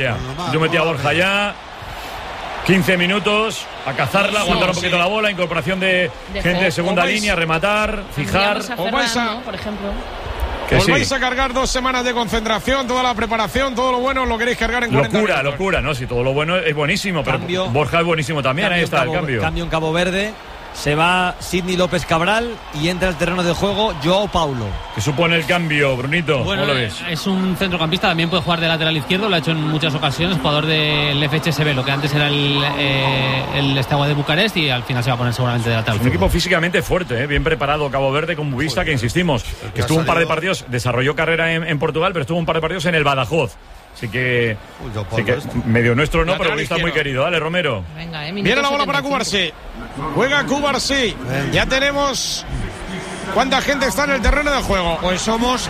ya. 15 minutos a cazarla, aguantar un poquito la bola, incorporación de gente de segunda línea, rematar, fijar. Por ejemplo. Os vais a cargar 2 semanas de concentración, toda la preparación, todo lo bueno lo queréis cargar en 40 minutos. Locura, ¿no? Si todo lo bueno es buenísimo, pero Borja es buenísimo también, ahí está el cambio. Cambio en Cabo Verde. Se va Sidney López Cabral y entra al terreno de juego Joao Paulo. ¿Qué supone el cambio, Brunito? Bueno, ¿Cómo lo ves? Es un centrocampista, también puede jugar de lateral izquierdo, lo ha hecho en muchas ocasiones, jugador del FHSB, lo que antes era el Steaua de Bucarest, y al final se va a poner seguramente de lateral. Un equipo físicamente fuerte, bien preparado Cabo Verde con Buvista, que insistimos, que estuvo un par de partidos, desarrolló carrera en Portugal, pero estuvo un par de partidos en el Badajoz. Así que medio nuestro no, pero está muy querido. Dale, Romero. Venga, viene la bola para Cubarsí. Juega Cubarsí. Ya tenemos... ¿Cuánta gente está en el terreno de juego? Pues somos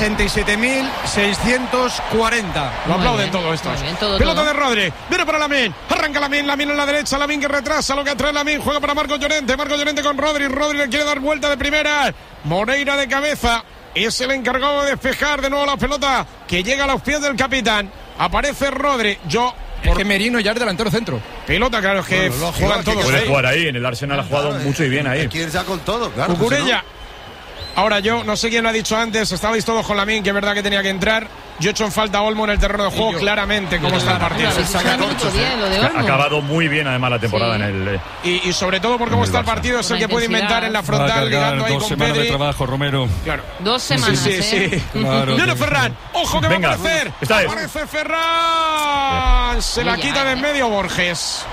67.640. Lo aplauden todo esto. Pelota de Rodri. Viene para Lamine. Arranca Lamine en la derecha. Lamine que retrasa lo que atrae Lamine. Juega para Marcos Llorente. Marcos Llorente con Rodri. Rodri le quiere dar vuelta de primera. Moreira de cabeza. Es el encargado de despejar de nuevo la pelota que llega a los pies del capitán. Aparece Rodri. Es que Merino ya es delantero centro. Pelota, claro, es que juegan todos. Puede jugar ahí. En el Arsenal ha jugado mucho y bien ahí. Quiere ya con todo, claro. Cucurella. Ahora yo, no sé quién lo ha dicho antes, estabais todos con Lamine, que es verdad que tenía que entrar. Yo he hecho en falta a Olmo en el terreno de juego, claramente, cómo está el partido. Ha acabado muy bien, además, la temporada en el... Y sobre todo por cómo está el partido, es el que puede inventar en la frontal, ligando ahí con Pedri. 2 semanas de trabajo, Romero. Claro. 2 semanas, Sí. Claro. Viene Ferran, ojo que va a aparecer. Aparece Ferran. Se la quita de en medio Borges.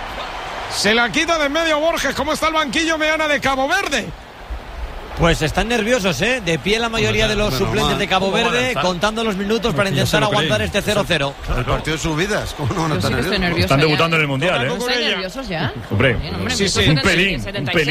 ¿Cómo está el banquillo meana de Cabo Verde? Pues están nerviosos, De pie la mayoría de los suplentes de Cabo Verde, contando los minutos para intentar aguantar este 0-0. El partido de subidas, ¿cómo no van a estar nerviosos? Están debutando en el Mundial, ¿No están nerviosos ya? Hombre, un pelín.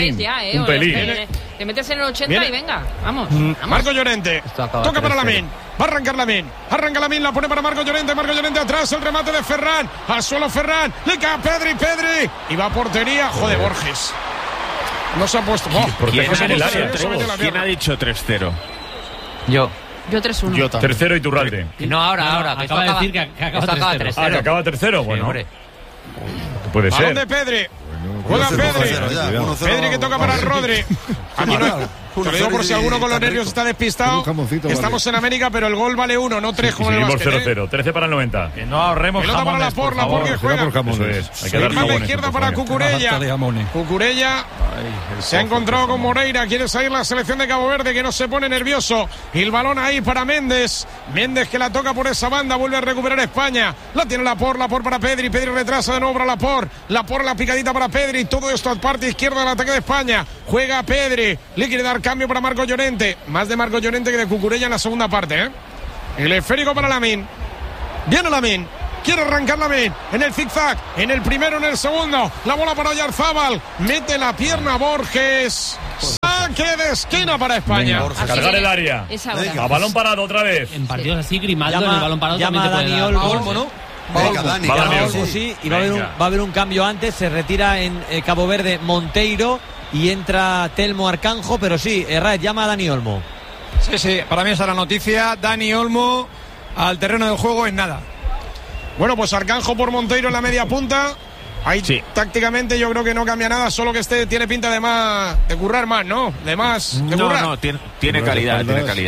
Te metes en el 80 y venga, vamos. Marco Llorente, toca para Lamine. Va a arrancar Lamine. Arranca Lamine, la pone para Marco Llorente. Marco Llorente atrás, el remate de Ferran. Al suelo Ferran, le cae a Pedri. Y va a portería, Borges. No se ha puesto. ¿Quién ha dicho 3-0? Yo 3-1. 3-0 y Turralde. No, ahora. Acaba de decir que acaba 3-0. Que acaba 3-0. Bueno, puede ser. Balón de Pedri. Juega Pedri. Pedri que toca para Rodri. Te lo digo por si alguno con los nervios está despistado. Estamos en América, pero el gol vale 1, no 3 como en el básquet. 0-0, 13 para el 90. Que no ahorremos pelota jamones, para la por que juega. Hay que dar la izquierda para Cucurella. Cucurella se ha encontrado con Moreira. Quiere salir la selección de Cabo Verde, que no se pone nervioso. Y el balón ahí para Méndez. Méndez que la toca por esa banda. Vuelve a recuperar España. La tiene la por para Pedri. Pedri retrasa de nuevo para la por la picadita para Pedri. Todo esto a parte izquierda del ataque de España. Juega Pedri. Le quiere dar cambio para Marco Llorente. Más de Marco Llorente que de Cucurella en la segunda parte, ¿eh? El esférico para Lamine. Viene Lamine. Quiere arrancar Lamine. En el zigzag. En el primero, en el segundo. La bola para Oyarzábal. Mete la pierna Borges. Saque de esquina para España. Venga, cargar el área. A balón parado otra vez. En partidos así, Grimaldo en el balón parado llama también te a puede Dani dar. Olmo, ¿no? Olmo, sí, y va a haber un cambio antes. Se retira en Cabo Verde Monteiro y entra Telmo Arcanjo, pero sí, Raed llama a Dani Olmo. Sí, para mí esa es la noticia. Dani Olmo al terreno del juego en nada. Bueno, pues Arcanjo por Monteiro en la media punta. Ahí tácticamente yo creo que no cambia nada, solo que tiene pinta de currar más, ¿no? De currar. No, tiene calidad,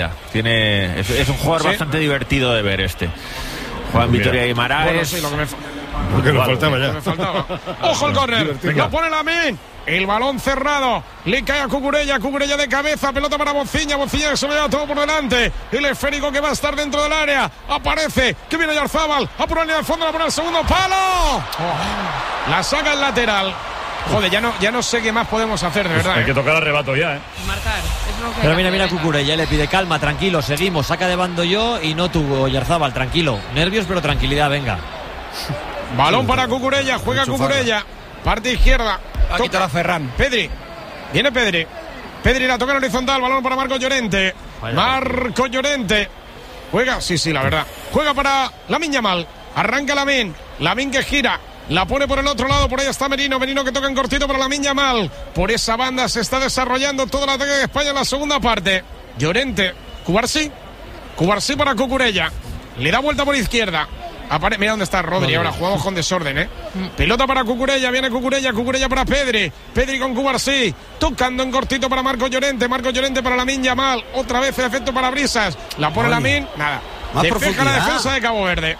es un jugador bastante divertido de ver este. Juega en Vitoria Guimaraes. Bueno, sí, lo que me faltaba ya. Ojo el córner, lo pone Lamine. El balón cerrado, le cae a Cucurella de cabeza, pelota para Bociña que se lo lleva todo por delante. El esférico que va a estar dentro del área, aparece, que viene Oyarzábal, a por la línea de fondo, la pone al segundo palo. La saca el lateral. Joder, ya no sé qué más podemos hacer, de verdad. Hay que tocar arrebato ya, Marcar. Es lo que pero mira Cucurella, le pide calma, tranquilo, seguimos, saca de bando yo y no tú, Oyarzábal, tranquilo. Nervios, pero tranquilidad, venga. Balón para Cucurella, juega Cucurella. Parte izquierda. Toca a Ferran. Pedri. Viene Pedri. Pedri la toca en horizontal. Balón para Marco Llorente. Marco Llorente. Juega, sí, la verdad. Juega para Lamine Yamal. Arranca Lamine. Lamine que gira. La pone por el otro lado. Por ahí está Merino. Merino que toca en cortito para Lamine Yamal. Por esa banda se está desarrollando todo el ataque de España en la segunda parte. Llorente. Cubarsí para Cucurella. Le da vuelta por izquierda. Mira dónde está Rodri. Ahora jugamos con desorden, ¿eh? Pelota para Cucurella. Viene Cucurella para Pedri. Pedri con Cubarsí. Tocando en cortito para Marco Llorente. Marco Llorente para Lamine Yamal. Otra vez el efecto para Brisas. La pone Lamine. Nada. Despeja la defensa de Cabo Verde.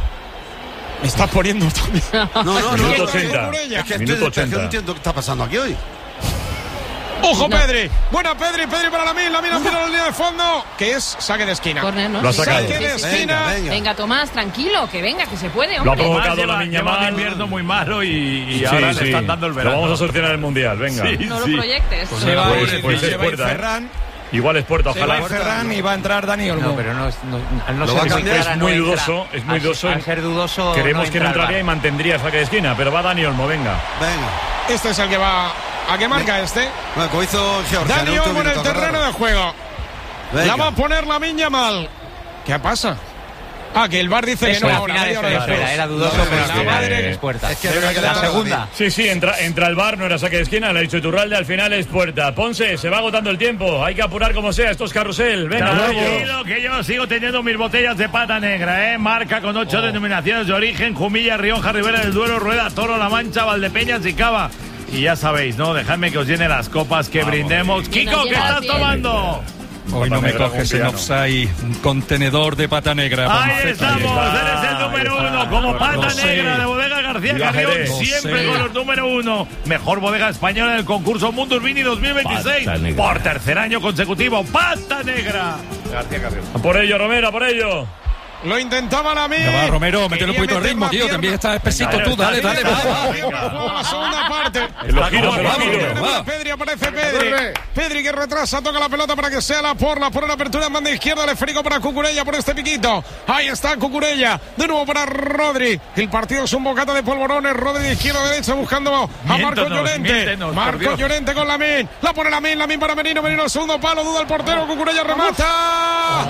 Me estás poniendo también. No. Minuto 80. Es que Minuto no entiendo qué está pasando aquí hoy. ¡Ojo, Pedri! Buena Pedri para Lamine tira la línea de fondo, que es saque de esquina. Corner, ¿no? Lo ha sacado. Saque de esquina. Venga, Tomás, tranquilo, que venga, que se puede, Lo ha hombre. provocado Lamine Lleva un Yamal. invierno muy malo y ahora le están dando el verano. Lo vamos a solucionar el Mundial, venga. No lo proyectes. Pues es puerta, Ferran. Igual es puerta, Se va ojalá. Ferran y va a entrar Dani Olmo. No, pero no Lo va a cambiar. Es muy dudoso, es muy dudoso. Al ser dudoso. Queremos que no entraría y y mantendría saque de esquina, pero va Dani Olmo, venga. Este es el que va. ¿A qué marca este? Bueno, como hizo Georgia. Dani Olmo en el terreno de juego. Venga. La va a poner Lamine Yamal. ¿Qué pasa? Que el VAR dice que no ahora. Era dudoso, pero es puerta. Es que la segunda. Sí, entra el VAR, no era saque de esquina, le ha dicho Iturralde, al final es puerta. Ponce, se va agotando el tiempo, hay que apurar como sea, esto es carrusel. Venga, tranquilo, que yo sigo teniendo mis botellas de pata negra, marca con 8 denominaciones de origen: Jumilla, Rioja, Ribera del Duero, Rueda, Toro, La Mancha, Valdepeñas y Cava. Y ya sabéis, ¿no? Dejadme que os llene las copas, que brindemos. Kiko, ¿qué estás tomando? Hoy no me coges en offside, un contenedor de pata negra. Ahí estamos, eres el número 1, como pata negra de Bodega García Carrión, siempre con los número 1. Mejor bodega española del concurso Mundus Vini 2026. Por tercer año consecutivo, pata negra. García Carrión. A por ello, Romero, a por ello. Lo intentaba Lamine. Va, Romero, métele un poquito de ritmo, tío. También estás espesito tú. Dale. Va. La segunda parte. Los giros. Pedri, aparece Pedri. Pedri que retrasa, toca la pelota para que sea la por la apertura en banda izquierda. El esférico para Cucurella por este piquito. Ahí está Cucurella. De nuevo para Rodri. El partido es un bocata de polvorones. Rodri de izquierda a derecha buscando a Marco Llorente. Marco Llorente con Lamine. La pone Lamine para Merino. Merino al segundo palo. Duda el portero. Cucurella remata.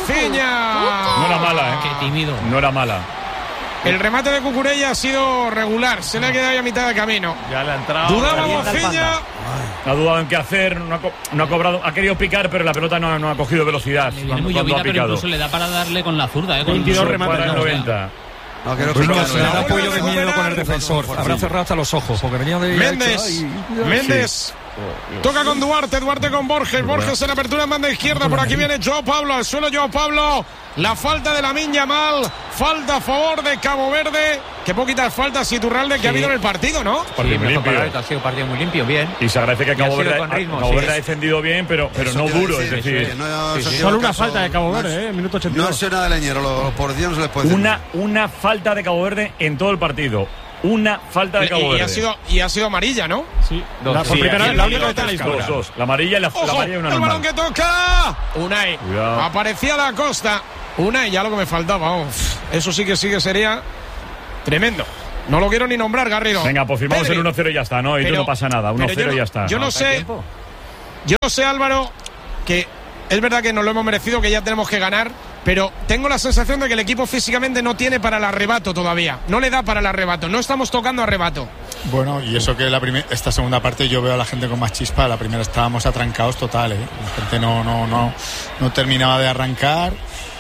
Bociña. No era mala, Qué tímido. No era mala. El remate de Cucurella ha sido regular. Se le ha quedado ahí a mitad de camino. Ya le ha entrado. Dudaba Bociña. Ha dudado en qué hacer. No ha cobrado. Ha querido picar, pero la pelota no ha cogido velocidad. Le viene muy llovida, pero incluso le da para darle con la zurda. 22 remates en 90. Se le da apoyo de miedo con el defensor. Habrá cerrado hasta los ojos porque venía de Méndez Toca con Duarte con Borges en apertura en banda izquierda. Por aquí viene Joao Pablo, al suelo Joao Pablo. La falta de Lamine Yamal, falta a favor de Cabo Verde. Qué poquitas faltas Iturralde que ha habido en el partido, ¿no? Sí, muy limpio. Ha sido un partido muy limpio, bien. Y se agradece que Cabo Verde ha defendido bien, pero no duro, es decir. Solo una falta de Cabo Verde, minuto 82. No sé nada de leñero, por Dios no se les puede decir. Una falta de Cabo Verde en todo el partido. Una falta de Cabo Verde. Y ha sido amarilla, ¿no? Sí. La única que está en la historia. Dos. La amarilla y la amarilla y una el normal. balón que toca. Unai. Cuidado. Aparecía Da Costa. Unai, ya lo que me faltaba. Eso sí que sería tremendo. No lo quiero ni nombrar, Garrido. Venga, pues firmamos Pedri. el 1-0 y ya está, ¿no? Y tú no pasa nada. 1-0 y ya está. Yo no sé, Álvaro, que es verdad que nos lo hemos merecido, que ya tenemos que ganar, pero tengo la sensación de que el equipo físicamente no tiene para el arrebato todavía. No le da para el arrebato. No estamos tocando arrebato. Bueno, y eso que esta segunda parte yo veo a la gente con más chispa. La primera estábamos atrancados total, ¿eh? La gente no terminaba de arrancar.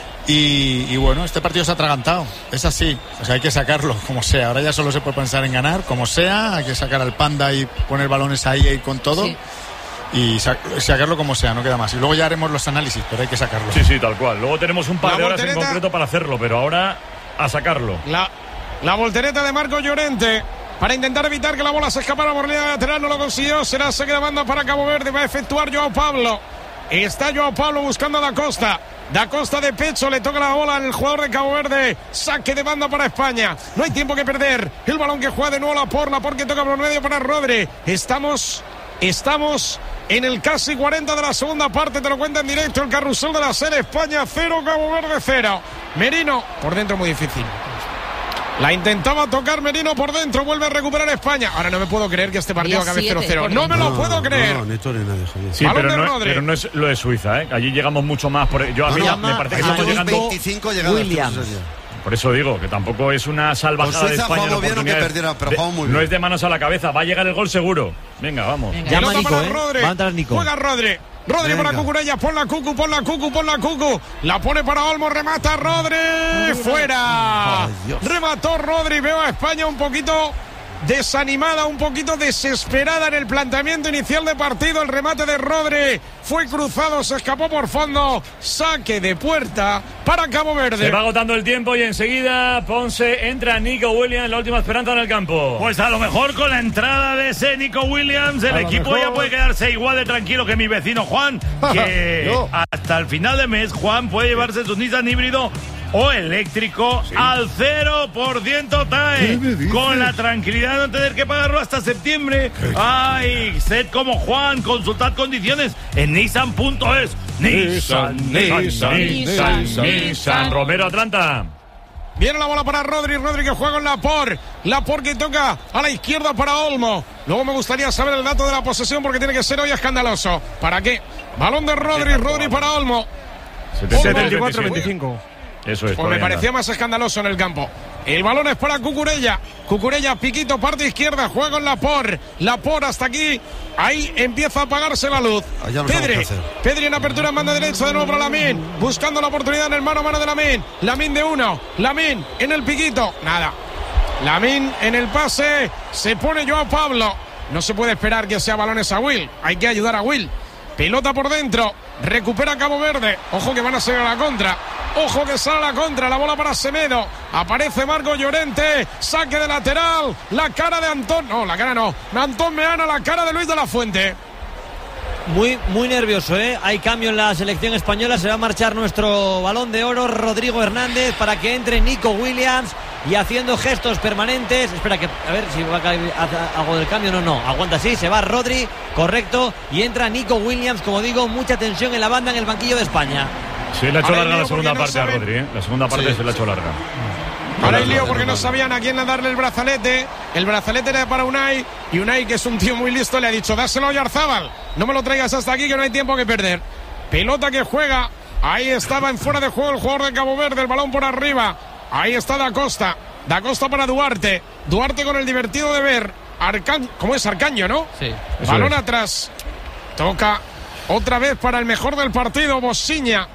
Y bueno, este partido se ha atragantado. Es así. O sea, hay que sacarlo como sea. Ahora ya solo se puede pensar en ganar como sea. Hay que sacar al Panda y poner balones ahí y con todo. Sí. Y sacarlo como sea, no queda más. Y luego ya haremos los análisis, pero hay que sacarlo. Sí, tal cual. Luego tenemos un par de horas en concreto para hacerlo, pero ahora a sacarlo. La voltereta de Marco Llorente para intentar evitar que la bola se escapara por línea lateral. No lo consiguió. Será saque de banda para Cabo Verde. Va a efectuar Joao Pablo. Está Joao Pablo buscando a Da Costa. Da Costa de pecho, le toca la bola al jugador de Cabo Verde. Saque de banda para España. No hay tiempo que perder. El balón que juega de nuevo Laporte que toca por medio para Rodri. Estamos en el casi 40 de la segunda parte. Te lo cuenta en directo el carrusel de la serie. España 0, Cabo Verde 0. Merino, por dentro muy difícil. La intentaba tocar Merino por dentro. Vuelve a recuperar España. Ahora no me puedo creer que este partido acabe 0-0. No me lo puedo creer. Sí, pero no es lo de Suiza, ¿eh? Allí llegamos mucho más. A mí me parece que estamos llegando 25 llegadas. Por eso digo que tampoco es una salvajada de España. No es de manos a la cabeza. Va a llegar el gol seguro. Venga, vamos. Llama Nico, Va a entrar Nico. Juega Rodri para Cucurella, pon la Cucu. La pone para Olmo, remata Rodri. Fuera. Remató Rodri. Veo a España un poquito desanimada, un poquito desesperada en el planteamiento inicial de partido. El remate de Rodri fue cruzado, se escapó por fondo. Saque de puerta para Cabo Verde. Se va agotando el tiempo y enseguida Ponce entra Nico Williams, la última esperanza en el campo. Pues a lo mejor con la entrada de ese Nico Williams el equipo ya puede quedarse igual de tranquilo que mi vecino Juan, que hasta el final de mes Juan puede llevarse su Nissan híbrido o eléctrico al 0% TAE, con la tranquilidad de no tener que pagarlo hasta septiembre. Ay, sed como Juan, consultad condiciones en nissan.es. Nissan. Romero, Atlanta. Viene la bola para Rodri que juega con Laporte que toca a la izquierda para Olmo. Luego me gustaría saber el dato de la posesión porque tiene que ser hoy escandaloso. ¿Para qué? Balón de Rodri para Olmo. 74-25. Eso es. Pues me parecía más escandaloso en el campo. El balón es para Cucurella, piquito, parte izquierda, juega con Laporte hasta aquí. Ahí empieza a apagarse la luz. Pedri en apertura en banda derecha, de nuevo para Lamine, buscando la oportunidad en el mano a mano de Lamine de uno, Lamine en el piquito, nada. Lamine en el pase, se pone Joao Pablo. No se puede esperar que sea balones a Will, hay que ayudar a Will. Pelota por dentro, recupera Cabo Verde. Ojo que van a salir a la contra. Ojo que sale a la contra, la bola para Semedo. Aparece Marco Llorente, saque de lateral. La cara de Antón, no, la cara no. Antón Meana, la cara de Luis de la Fuente. Muy nervioso, ¿eh? Hay cambio en la selección española. Se va a marchar nuestro Balón de Oro, Rodrigo Hernández, para que entre Nico Williams y haciendo gestos permanentes. Espera, que a ver si va a caer algo del cambio. No, aguanta así. Se va Rodri, correcto. Y entra Nico Williams, como digo, mucha tensión en la banda en el banquillo de España. Sí, le ha hecho larga la segunda parte a Rodri, ¿eh? La segunda parte se la ha hecho larga. Ahora hay lío porque no sabían a quién darle el brazalete. El brazalete era para Unai. Y Unai, que es un tío muy listo, le ha dicho: dáselo a Oyarzábal. No me lo traigas hasta aquí, que no hay tiempo que perder. Pelota que juega. Ahí estaba en fuera de juego el jugador de Cabo Verde. El balón por arriba. Ahí está Da Costa. Da Costa para Duarte. Duarte con el divertido de ver. ¿Cómo es? Arcaño, ¿no? Sí. Balón atrás. Toca otra vez para el mejor del partido, Bosiña.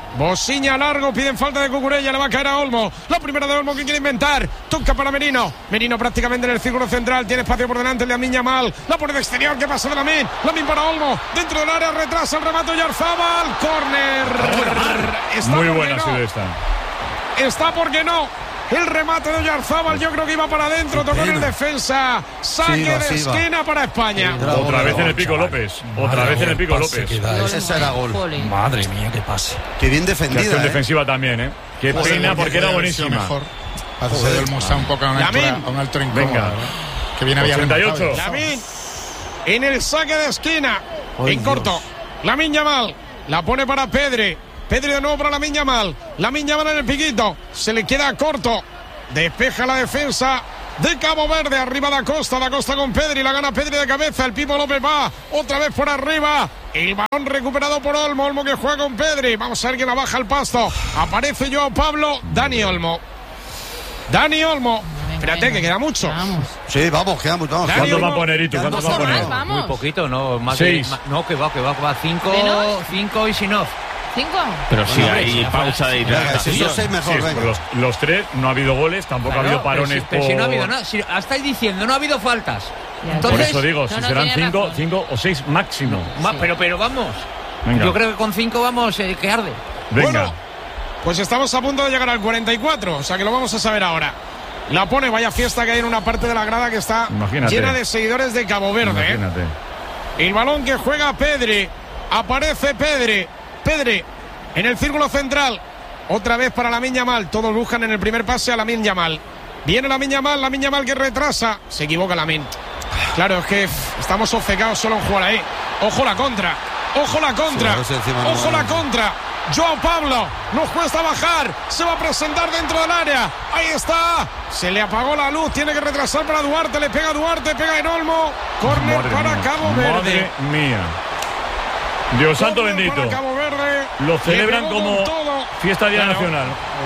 Bosiña largo, piden falta de Cucurella, le va a caer a Olmo. La primera de Olmo que quiere inventar. Toca para Merino. Merino prácticamente en el círculo central. Tiene espacio por delante el de Lamine Yamal. La pone de exterior. ¿Qué pasa de Lamine? Lamine para Olmo. Dentro del área retrasa el remate Oyarzabal. Córner. Muy buena ha sido esta. Está porque no. El remate de Oyarzabal yo creo que iba para adentro, tocó en el defensa. Saque de esquina para España. Otra vez en el Pico López. Otra vez en el Pico López. Ese era gol. Madre mía, qué pase. Qué bien defendida. Acción defensiva también, ¿eh? Qué pena porque era buenísima. Mejor. Hace de Olmo un poco a un alto incómodo. Venga. Que viene bien 88. Lamine en el saque de esquina. En corto. Lamine Yamal. La pone para Pedri. Pedri de nuevo para Lamine Yamal. Lamine Yamal en el piquito. Se le queda corto. Despeja la defensa de Cabo Verde. Arriba Da Costa con Pedri. La gana Pedri de cabeza. El Pipo López va otra vez por arriba. El balón recuperado por Olmo. Olmo que juega con Pedri. Vamos a ver quién la baja al pasto. Aparece Joao Pablo. Dani Olmo. Espérate, que queda mucho. Sí, vamos, queda mucho. ¿Cuánto va a poner, Itu? ¿Cuánto va a poner? Muy poquito, no. Más 6. No, que va. 5 y sin off. 5. Pero sí hay pausa de hidratación. Si son 6 mejor, venga. Los 3 no ha habido goles, tampoco ha habido parones. Pero si no ha habido nada, estáis diciendo, no ha habido faltas. Entonces, por eso digo, si serán 5 o 6 máximo. Pero vamos. Venga. Yo creo que con 5 vamos, que arde. Venga. Bueno, pues estamos a punto de llegar al 44, o sea que lo vamos a saber ahora. La pone, vaya fiesta que hay en una parte de la grada que está llena de seguidores de Cabo Verde. Imagínate. El balón que juega Pedri. Aparece Pedri en el círculo central. Otra vez para Lamine Yamal. Todos buscan en el primer pase a Lamine Yamal. Viene Lamine Yamal que retrasa. Se equivoca Lamine. Claro, es que estamos obcecados solo en jugar ahí. Ojo la contra. Joao Pablo, nos cuesta bajar, se va a presentar dentro del área, ahí está, se le apagó la luz, tiene que retrasar para Duarte, le pega Duarte, pega en Olmo, córner para Cabo Verde. Madre mía. Dios santo bendito. Lo celebran como fiesta día nacional.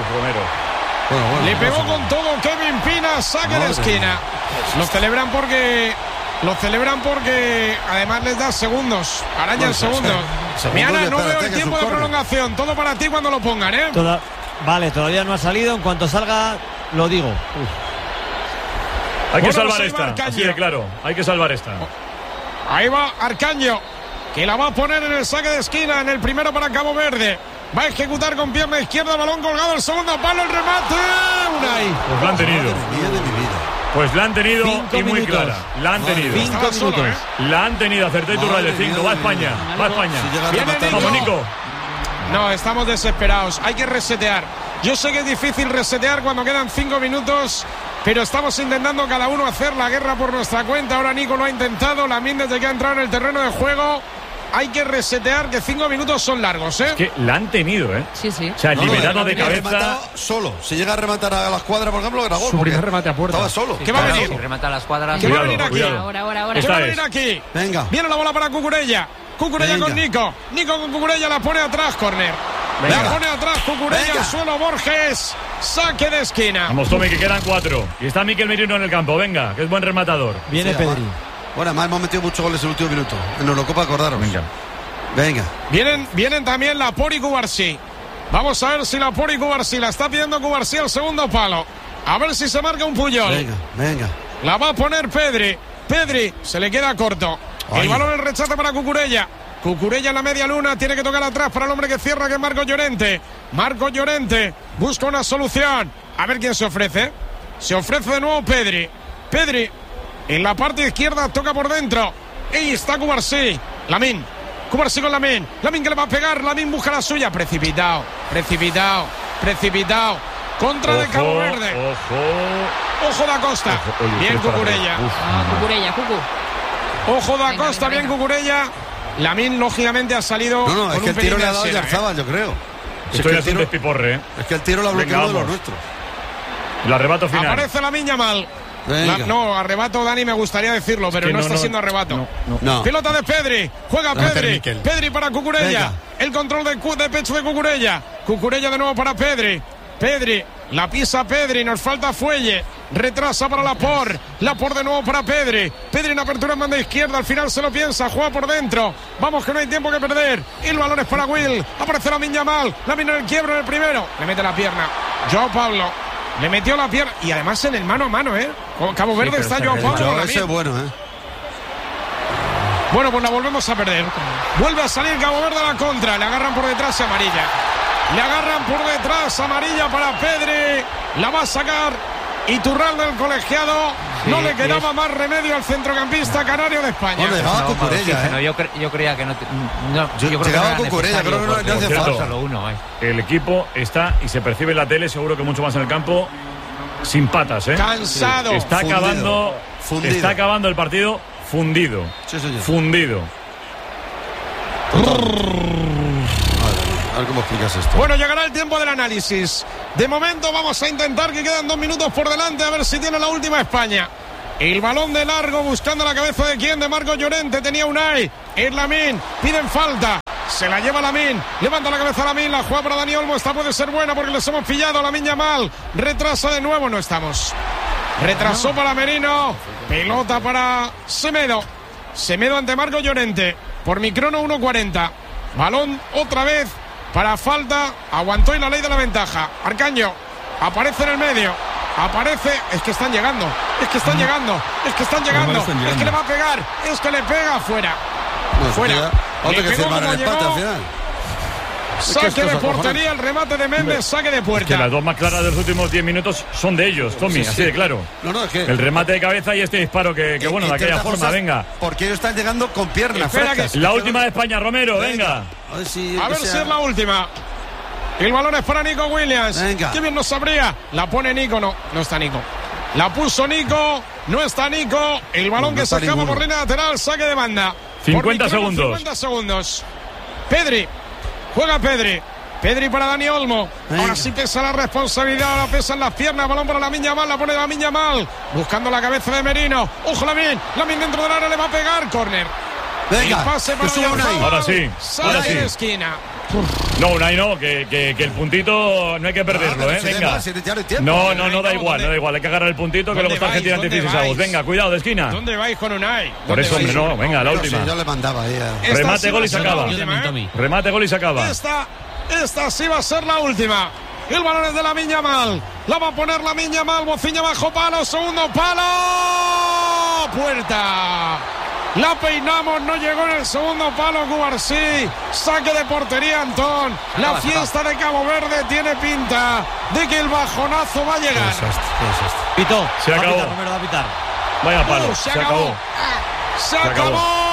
Le pegó con todo Kevin Pina, saque de esquina. Lo celebran porque además les da segundos, arañan segundos. Miana, no veo el tiempo de prolongación. Todo para ti cuando lo pongan, ¿eh? Vale, todavía no ha salido. En cuanto salga, lo digo. Hay que salvar esta, así de claro. Hay que salvar esta. Ahí va Arcaño, que la va a poner en el saque de esquina, en el primero para Cabo Verde. Va a ejecutar con pierna izquierda, balón colgado, el segundo palo, el remate. Unai. Pues la han tenido. Pues la han tenido y muy clara. La han tenido. 5 minutos. La han tenido. Acerté tu radio 5. Va a España. Vamos, Nico. No, estamos desesperados. Hay que resetear. Yo sé que es difícil resetear cuando quedan 5 minutos, pero estamos intentando cada uno hacer la guerra por nuestra cuenta. Ahora Nico lo ha intentado. Lamine desde que ha entrado en el terreno de juego. Hay que resetear, que 5 minutos son largos, ¿eh? Es que la han tenido, ¿eh? Sí. O sea, liberado de cabeza. Solo. Si llega a rematar a la escuadra, por ejemplo, era gol. Su primer remate a puerta. Estaba solo. ¿Qué va a venir? Si remata a las cuadras. ¿Qué va a venir aquí? Ahora. ¿Qué va a venir aquí? Venga. Viene la bola para Cucurella. Cucurella con Nico. Nico con Cucurella, la pone atrás, córner. La pone atrás Cucurella al suelo, Borges. Saque de esquina. Vamos, Tommy, que quedan 4. Y está Mikel Merino en el campo. Venga, que es buen rematador. Viene Pedri. Bueno, además hemos metido muchos goles en el último minuto. En Eurocopa, acordaros. Venga. Vienen también Laporte y Cubarsí. Vamos a ver si Laporte y Cubarsí. La está pidiendo Cubarsí al segundo palo. A ver si se marca un Puyol. Venga. La va a poner Pedri. Pedri se le queda corto. El balón en rechace para Cucurella. Cucurella en la media luna. Tiene que tocar atrás para el hombre que cierra, que es Marcos Llorente. Marcos Llorente busca una solución. A ver quién se ofrece. Se ofrece de nuevo Pedri. Pedri en la parte izquierda toca por dentro. Y está Cubarsí. Lamine. Cubarsí con Lamine que le va a pegar. Lamine busca la suya. Precipitado. Contra de Cabo Verde. Ojo Da Costa. Bien Cucurella. Ojo Da Costa, bien Cucurella. Lamine lógicamente ha salido. No, es que el tiro le ha dado Oyarzabal, yo creo. Estoy haciendo un despiporre, ¿eh? Es que el tiro lo ha bloqueado de los nuestros. El arrebato final. Aparece Lamine Yamal. No, arrebato, Dani, me gustaría decirlo, pero no está siendo arrebato. No. Pelota de Pedri, juega Pedri. Pedri para Cucurella. Venga. El control de pecho de Cucurella. Cucurella de nuevo para Pedri. La pisa Pedri, nos falta fuelle. retrasa para Laporte de nuevo para Pedri en apertura en banda izquierda, al final se lo piensa, juega por dentro, vamos que no hay tiempo que perder, el balón es para Will, aparece Lamine Yamal, Lamine en el quiebro en el primero, le mete la pierna, Joao Pablo, le metió la pierna, y además en el mano a mano, Cabo Verde está Joao Pablo. Ese es bueno, Bueno, pues la volvemos a perder. Vuelve a salir Cabo Verde a la contra. Le agarran por detrás a amarilla. Le agarran por detrás amarilla para Pedri. La va a sacar Iturralde del colegiado. Sí, no le quedaba más remedio al centrocampista canario de España. No, llegaba Cucurella, yo creía que no. Yo creo que Cucurella, creo que no hace falta. Solo uno, El equipo está, y se percibe en la tele, seguro que mucho más en el campo, sin patas, Cansado. Está acabando el partido fundido. Sí, señor. Fundido. A ver cómo explicas esto. Bueno, llegará el tiempo del análisis. De momento vamos a intentar, que quedan 2 minutos por delante, a ver si tiene la última España. El balón de largo buscando la cabeza de quién, de Marco Llorente, tenía Unai. Es Lamine, piden falta. Se la lleva Lamine, levanta la cabeza Lamine, la juega para Dani Olmo, esta puede ser buena porque les hemos pillado. Lamine Yamal, retrasa de nuevo, no estamos. Retrasó para Merino, pelota para Semedo ante Marco Llorente, por microno 1.40, balón otra vez para falta, aguantó y la ley de la ventaja. Arcaño, aparece en el medio, es que están llegando, es que le va a pegar, es que le pega fuera. Fuera. Otro que firmar el empate al final. Saque de portería, el remate de Méndez, saque de puerta. Es que las dos más claras de los últimos 10 minutos son de ellos, Tommy, así de claro. Es que el remate de cabeza y este disparo que bueno, de aquella forma, venga. Porque ellos están llegando con piernas frescas. La última de España, Romero, venga. A ver si es la última. El balón es para Nico Williams. Venga. Qué bien nos sabría. La pone Nico, no está Nico. La puso Nico, no está Nico. El balón que se escapa por línea lateral, saque de banda. 50 segundos. 50 segundos. Pedri. Juega Pedri para Dani Olmo. Ahora sí pesa la responsabilidad, ahora pesan las piernas. Balón para Lamine Yamal, la pone Lamine Yamal, buscando la cabeza de Merino. Ojo Lamine dentro del área, le va a pegar, córner. Venga, y pase para Unai. Ahora sí. De esquina. No, Unai no, que el puntito no hay que perderlo, venga. No, da igual, hay que agarrar el puntito, que luego está Argentina ante 16 avos. Venga, cuidado, de esquina. ¿Dónde vais con Unai? Por eso, hombre, no, venga, la última. Sí, yo le mandaba ahí. Remate, gol y se acaba. Remate, gol y se acaba. Esta sí va a ser la última. El balón es de Lamine Yamal. La va a poner Lamine Yamal. Bociña bajo palo. Segundo palo. Puerta. La peinamos. No llegó en el segundo palo Cubarsí. Saque de portería Antón. La fiesta de Cabo Verde tiene pinta de que el bajonazo va a llegar. Pito. Se acabó. Romero va a pitar. Vaya palo. Se acabó. Se acabó.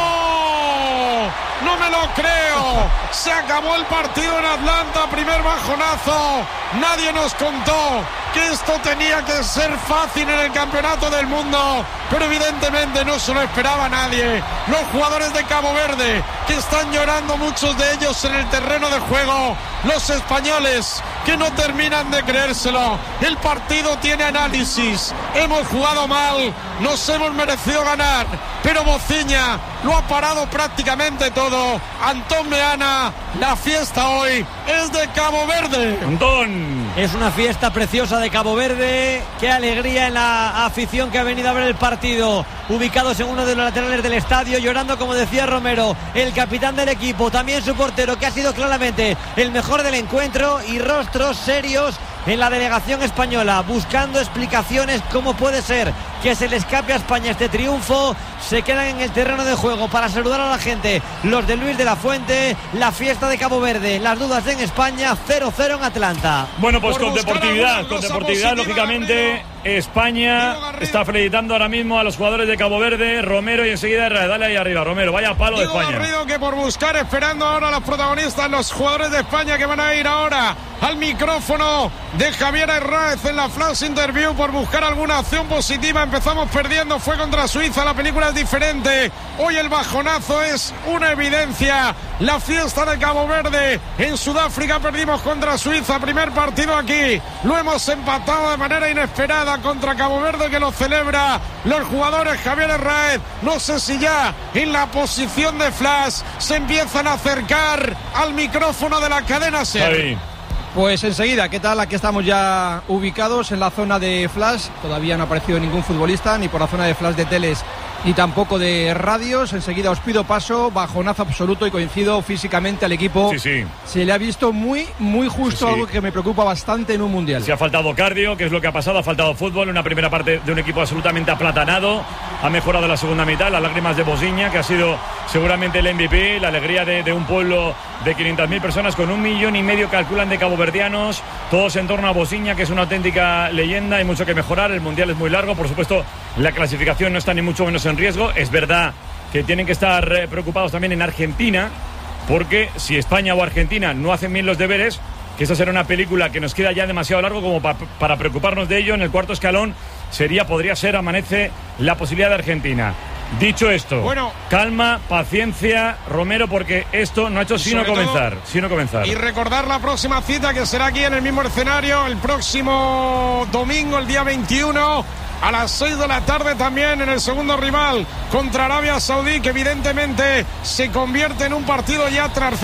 No me lo creo. Se acabó el partido en Atlanta. Primer bajonazo. Nadie nos contó que esto tenía que ser fácil en el campeonato del mundo, pero evidentemente no se lo esperaba nadie. Los jugadores de Cabo Verde, que están llorando muchos de ellos en el terreno de juego. Los españoles, que no terminan de creérselo. El partido tiene análisis. Hemos jugado mal, nos hemos merecido ganar, pero Bociña lo ha parado prácticamente todo. Antón Meana, la fiesta hoy es de Cabo Verde. Antón. Es una fiesta preciosa de Cabo Verde. Qué alegría en la afición que ha venido a ver el partido, ubicados en uno de los laterales del estadio, llorando, como decía Romero, el capitán del equipo, también su portero, que ha sido claramente el mejor del encuentro, y rostros serios en la delegación española, buscando explicaciones. ¿Cómo puede ser que se le escape a España este triunfo? Se quedan en el terreno de juego para saludar a la gente los de Luis de la Fuente. La fiesta de Cabo Verde, las dudas en España, 0-0 en Atlanta. Bueno, pues con deportividad, lógicamente España está felicitando ahora mismo a los jugadores de Cabo Verde. Romero, y enseguida dale ahí arriba, Romero, vaya palo de España. Garrido, que por buscar, esperando ahora a los protagonistas, los jugadores de España, que van a ir ahora al micrófono de Javier Herráez en la flash interview por buscar alguna acción positiva. Empezamos perdiendo, fue contra Suiza, la película es diferente. Hoy el bajonazo es una evidencia. La fiesta de Cabo Verde en Sudáfrica, perdimos contra Suiza, primer partido aquí, lo hemos empatado de manera inesperada contra Cabo Verde, que lo celebra los jugadores. Javier Herráez, no sé si ya en la posición de flash se empiezan a acercar al micrófono de la cadena SER. Pues enseguida, ¿qué tal? Aquí estamos ya ubicados en la zona de flash. Todavía no ha aparecido ningún futbolista, ni por la zona de flash de teles, ni tampoco de radios. Enseguida os pido paso, bajonazo absoluto, y coincido físicamente al equipo. Sí. Se le ha visto muy justo, algo que me preocupa bastante en un mundial. Se ha faltado cardio, que es lo que ha pasado, ha faltado fútbol. Una primera parte de un equipo absolutamente aplatanado. Ha mejorado la segunda mitad, las lágrimas de Bosiña, que ha sido seguramente el MVP, la alegría de un pueblo de 500.000 personas, con 1,5 millones calculan de caboverdianos, todos en torno a Bosiña, que es una auténtica leyenda. Hay mucho que mejorar, el mundial es muy largo, por supuesto la clasificación no está ni mucho menos en riesgo. Es verdad que tienen que estar preocupados también en Argentina, porque si España o Argentina no hacen bien los deberes, que esa será una película que nos queda ya demasiado largo como para preocuparnos de ello. En el cuarto escalón podría ser, amanece la posibilidad de Argentina. Dicho esto, calma, paciencia, Romero, porque esto no ha hecho sino comenzar. Y recordar la próxima cita, que será aquí en el mismo escenario el próximo domingo, el día 21, a las 6 de la tarde, también en el segundo rival contra Arabia Saudí, que evidentemente se convierte en un partido ya tras